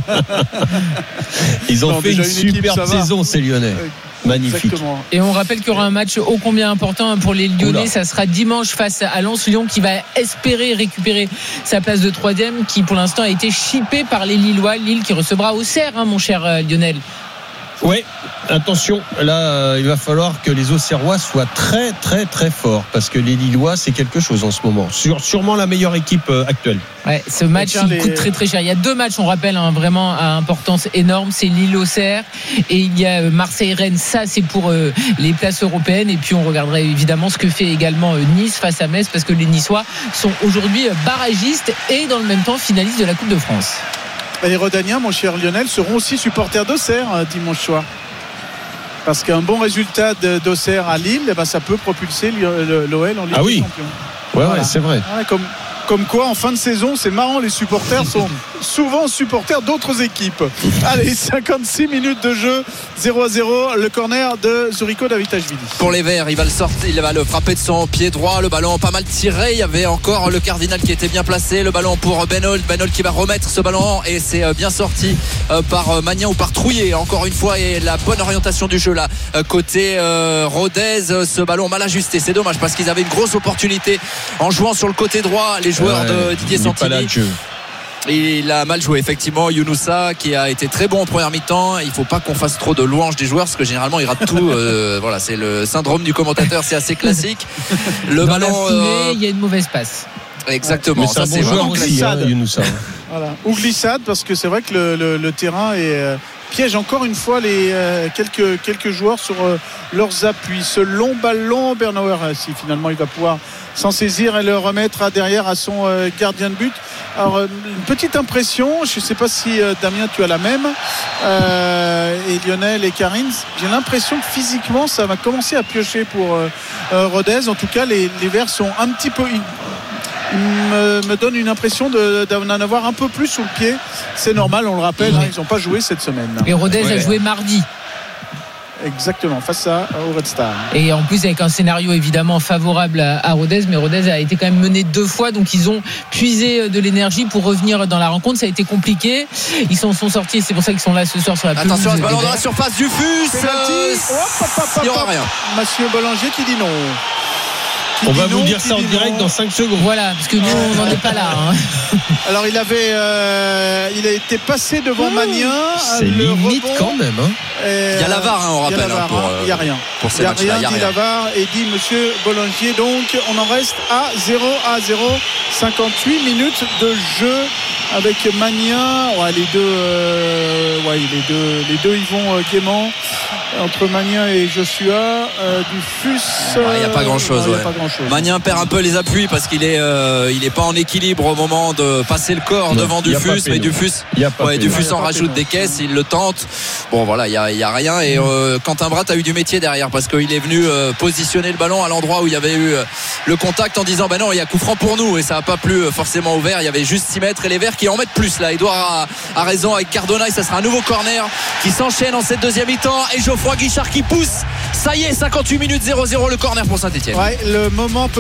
Ils ont non, fait une, une superbe équipe, saison, ces Lyonnais. Euh, Magnifique. Exactement. Et on rappelle qu'il y aura un match ô combien important pour les Lyonnais. Oula. Ça sera dimanche face à Lens. Lyon qui va espérer récupérer sa place de troisième, qui pour l'instant a été chippée par les Lillois. Lille qui recevra Auxerre, hein, mon cher euh, Lionel. Oui, attention, là euh, il va falloir que les Auxerrois soient très très très forts, parce que les Lillois c'est quelque chose en ce moment. Sur, sûrement la meilleure équipe euh, actuelle. Ouais, ce match il les... coûte très très cher. Il y a deux matchs, on rappelle, hein, vraiment à importance énorme. C'est Lille-Auxerre et il y a Marseille-Rennes. Ça c'est pour euh, les places européennes. Et puis on regardera évidemment ce que fait également euh, Nice face à Metz, parce que les Niçois sont aujourd'hui barragistes et dans le même temps finalistes de la Coupe de France. Les Rodaniens, mon cher Lionel, seront aussi supporters d'Auxerre euh, dimanche soir. Parce qu'un bon résultat d'Auxerre à Lille, eh ben, ça peut propulser l'O L en Ligue ah oui. des Champions. Ouais, voilà. ouais, c'est vrai. Ouais, comme, comme quoi, en fin de saison, c'est marrant, les supporters sont souvent supporters d'autres équipes. Allez, cinquante-six minutes de jeu, zéro à zéro. Le corner de Zuriko Davitashvili. Pour les Verts, il va le sortir, il va le frapper de son pied droit. Le ballon pas mal tiré. Il y avait encore le Cardinal qui était bien placé. Le ballon pour Benold. Benold qui va remettre ce ballon et c'est bien sorti par Magnan ou par Trouillet. Encore une fois, et la bonne orientation du jeu là. Côté euh, Rodez, ce ballon mal ajusté. C'est dommage parce qu'ils avaient une grosse opportunité en jouant sur le côté droit. Les joueurs ouais, de Didier Santini. Il a mal joué effectivement, Younoussa, qui a été très bon en première mi-temps. Il ne faut pas qu'on fasse trop de louanges des joueurs parce que généralement il rate tout. euh, voilà, c'est le syndrome du commentateur, c'est assez classique. Le Dans ballon, la foulée, euh... il y a une mauvaise passe. Exactement. Mais c'est ça, un c'est bon joueur vraiment aussi, hein, Younoussa. Voilà. Ou glissade, parce que c'est vrai que le, le, le terrain est, euh, piège encore une fois les, euh, quelques, quelques joueurs sur euh, leurs appuis. Ce long ballon, Bernauer, euh, si finalement il va pouvoir s'en saisir et le remettre à derrière à son euh, gardien de but. Alors, euh, une petite impression, je ne sais pas si euh, Damien tu as la même, euh, et Lionel et Karine, j'ai l'impression que physiquement ça va commencer à piocher pour euh, euh, Rodez. En tout cas, les, les Verts sont un petit peu... Ils, Me, me donne une impression de, d'en avoir un peu plus sous le pied. C'est normal, on le rappelle, hein, ils n'ont pas joué cette semaine. Et Rodez ouais. a joué mardi. Exactement, face à, au Red Star. Et en plus avec un scénario évidemment favorable à, à Rodez, mais Rodez a été quand même mené deux fois, donc ils ont puisé de l'énergie pour revenir dans la rencontre. Ça a été compliqué. Ils s'en sont sortis, c'est pour ça qu'ils sont là ce soir sur la pelouse. Attention à ce ballon dans la surface du Fus. Euh, il n'y aura rien. Monsieur Bollinger qui dit non. On va vous dire ça en direct dans cinq secondes. Voilà, parce que nous, on n'en est pas là. Hein. Alors, il avait, euh, il a été passé devant mmh, Magnin. C'est limite rebond. Quand même. Hein. Il y a la V A R, hein, on rappelle. Il n'y a, hein, a rien. Pour ces il n'y a matchs-là, rien, dit la V A R et dit Monsieur Bollinger. Donc, on en reste à zéro à zéro. cinquante-huit minutes de jeu avec Magnin. Ouais, les deux, euh, ouais, les deux, les deux, ils vont euh, gaiement. Entre Magnin et Joshua, euh, du Fus. Il euh, n'y a pas grand chose. Ouais. Ouais. Magnin perd un peu les appuis parce qu'il est, euh, il est pas en équilibre au moment de passer le corps non, devant Dufus, mais Dufus, ouais, Dufus en rajoute des caisses, il le tente. Bon voilà, il y a, il y a rien. Et euh, Quentin Bratt a eu du métier derrière parce qu'il est venu euh, positionner le ballon à l'endroit où il y avait eu euh, le contact en disant ben non, il y a coup franc pour nous et ça n'a pas plu euh, forcément au Vert. Il y avait juste six mètres et les Verts qui en mettent plus là. Edouard a, a raison avec Cardona et ça sera un nouveau corner qui s'enchaîne en cette deuxième mi-temps et Geoffroy Guichard qui pousse. Ça y est, cinquante-huit minutes zéro zéro le corner pour Saint-Etienne. Ouais, le moment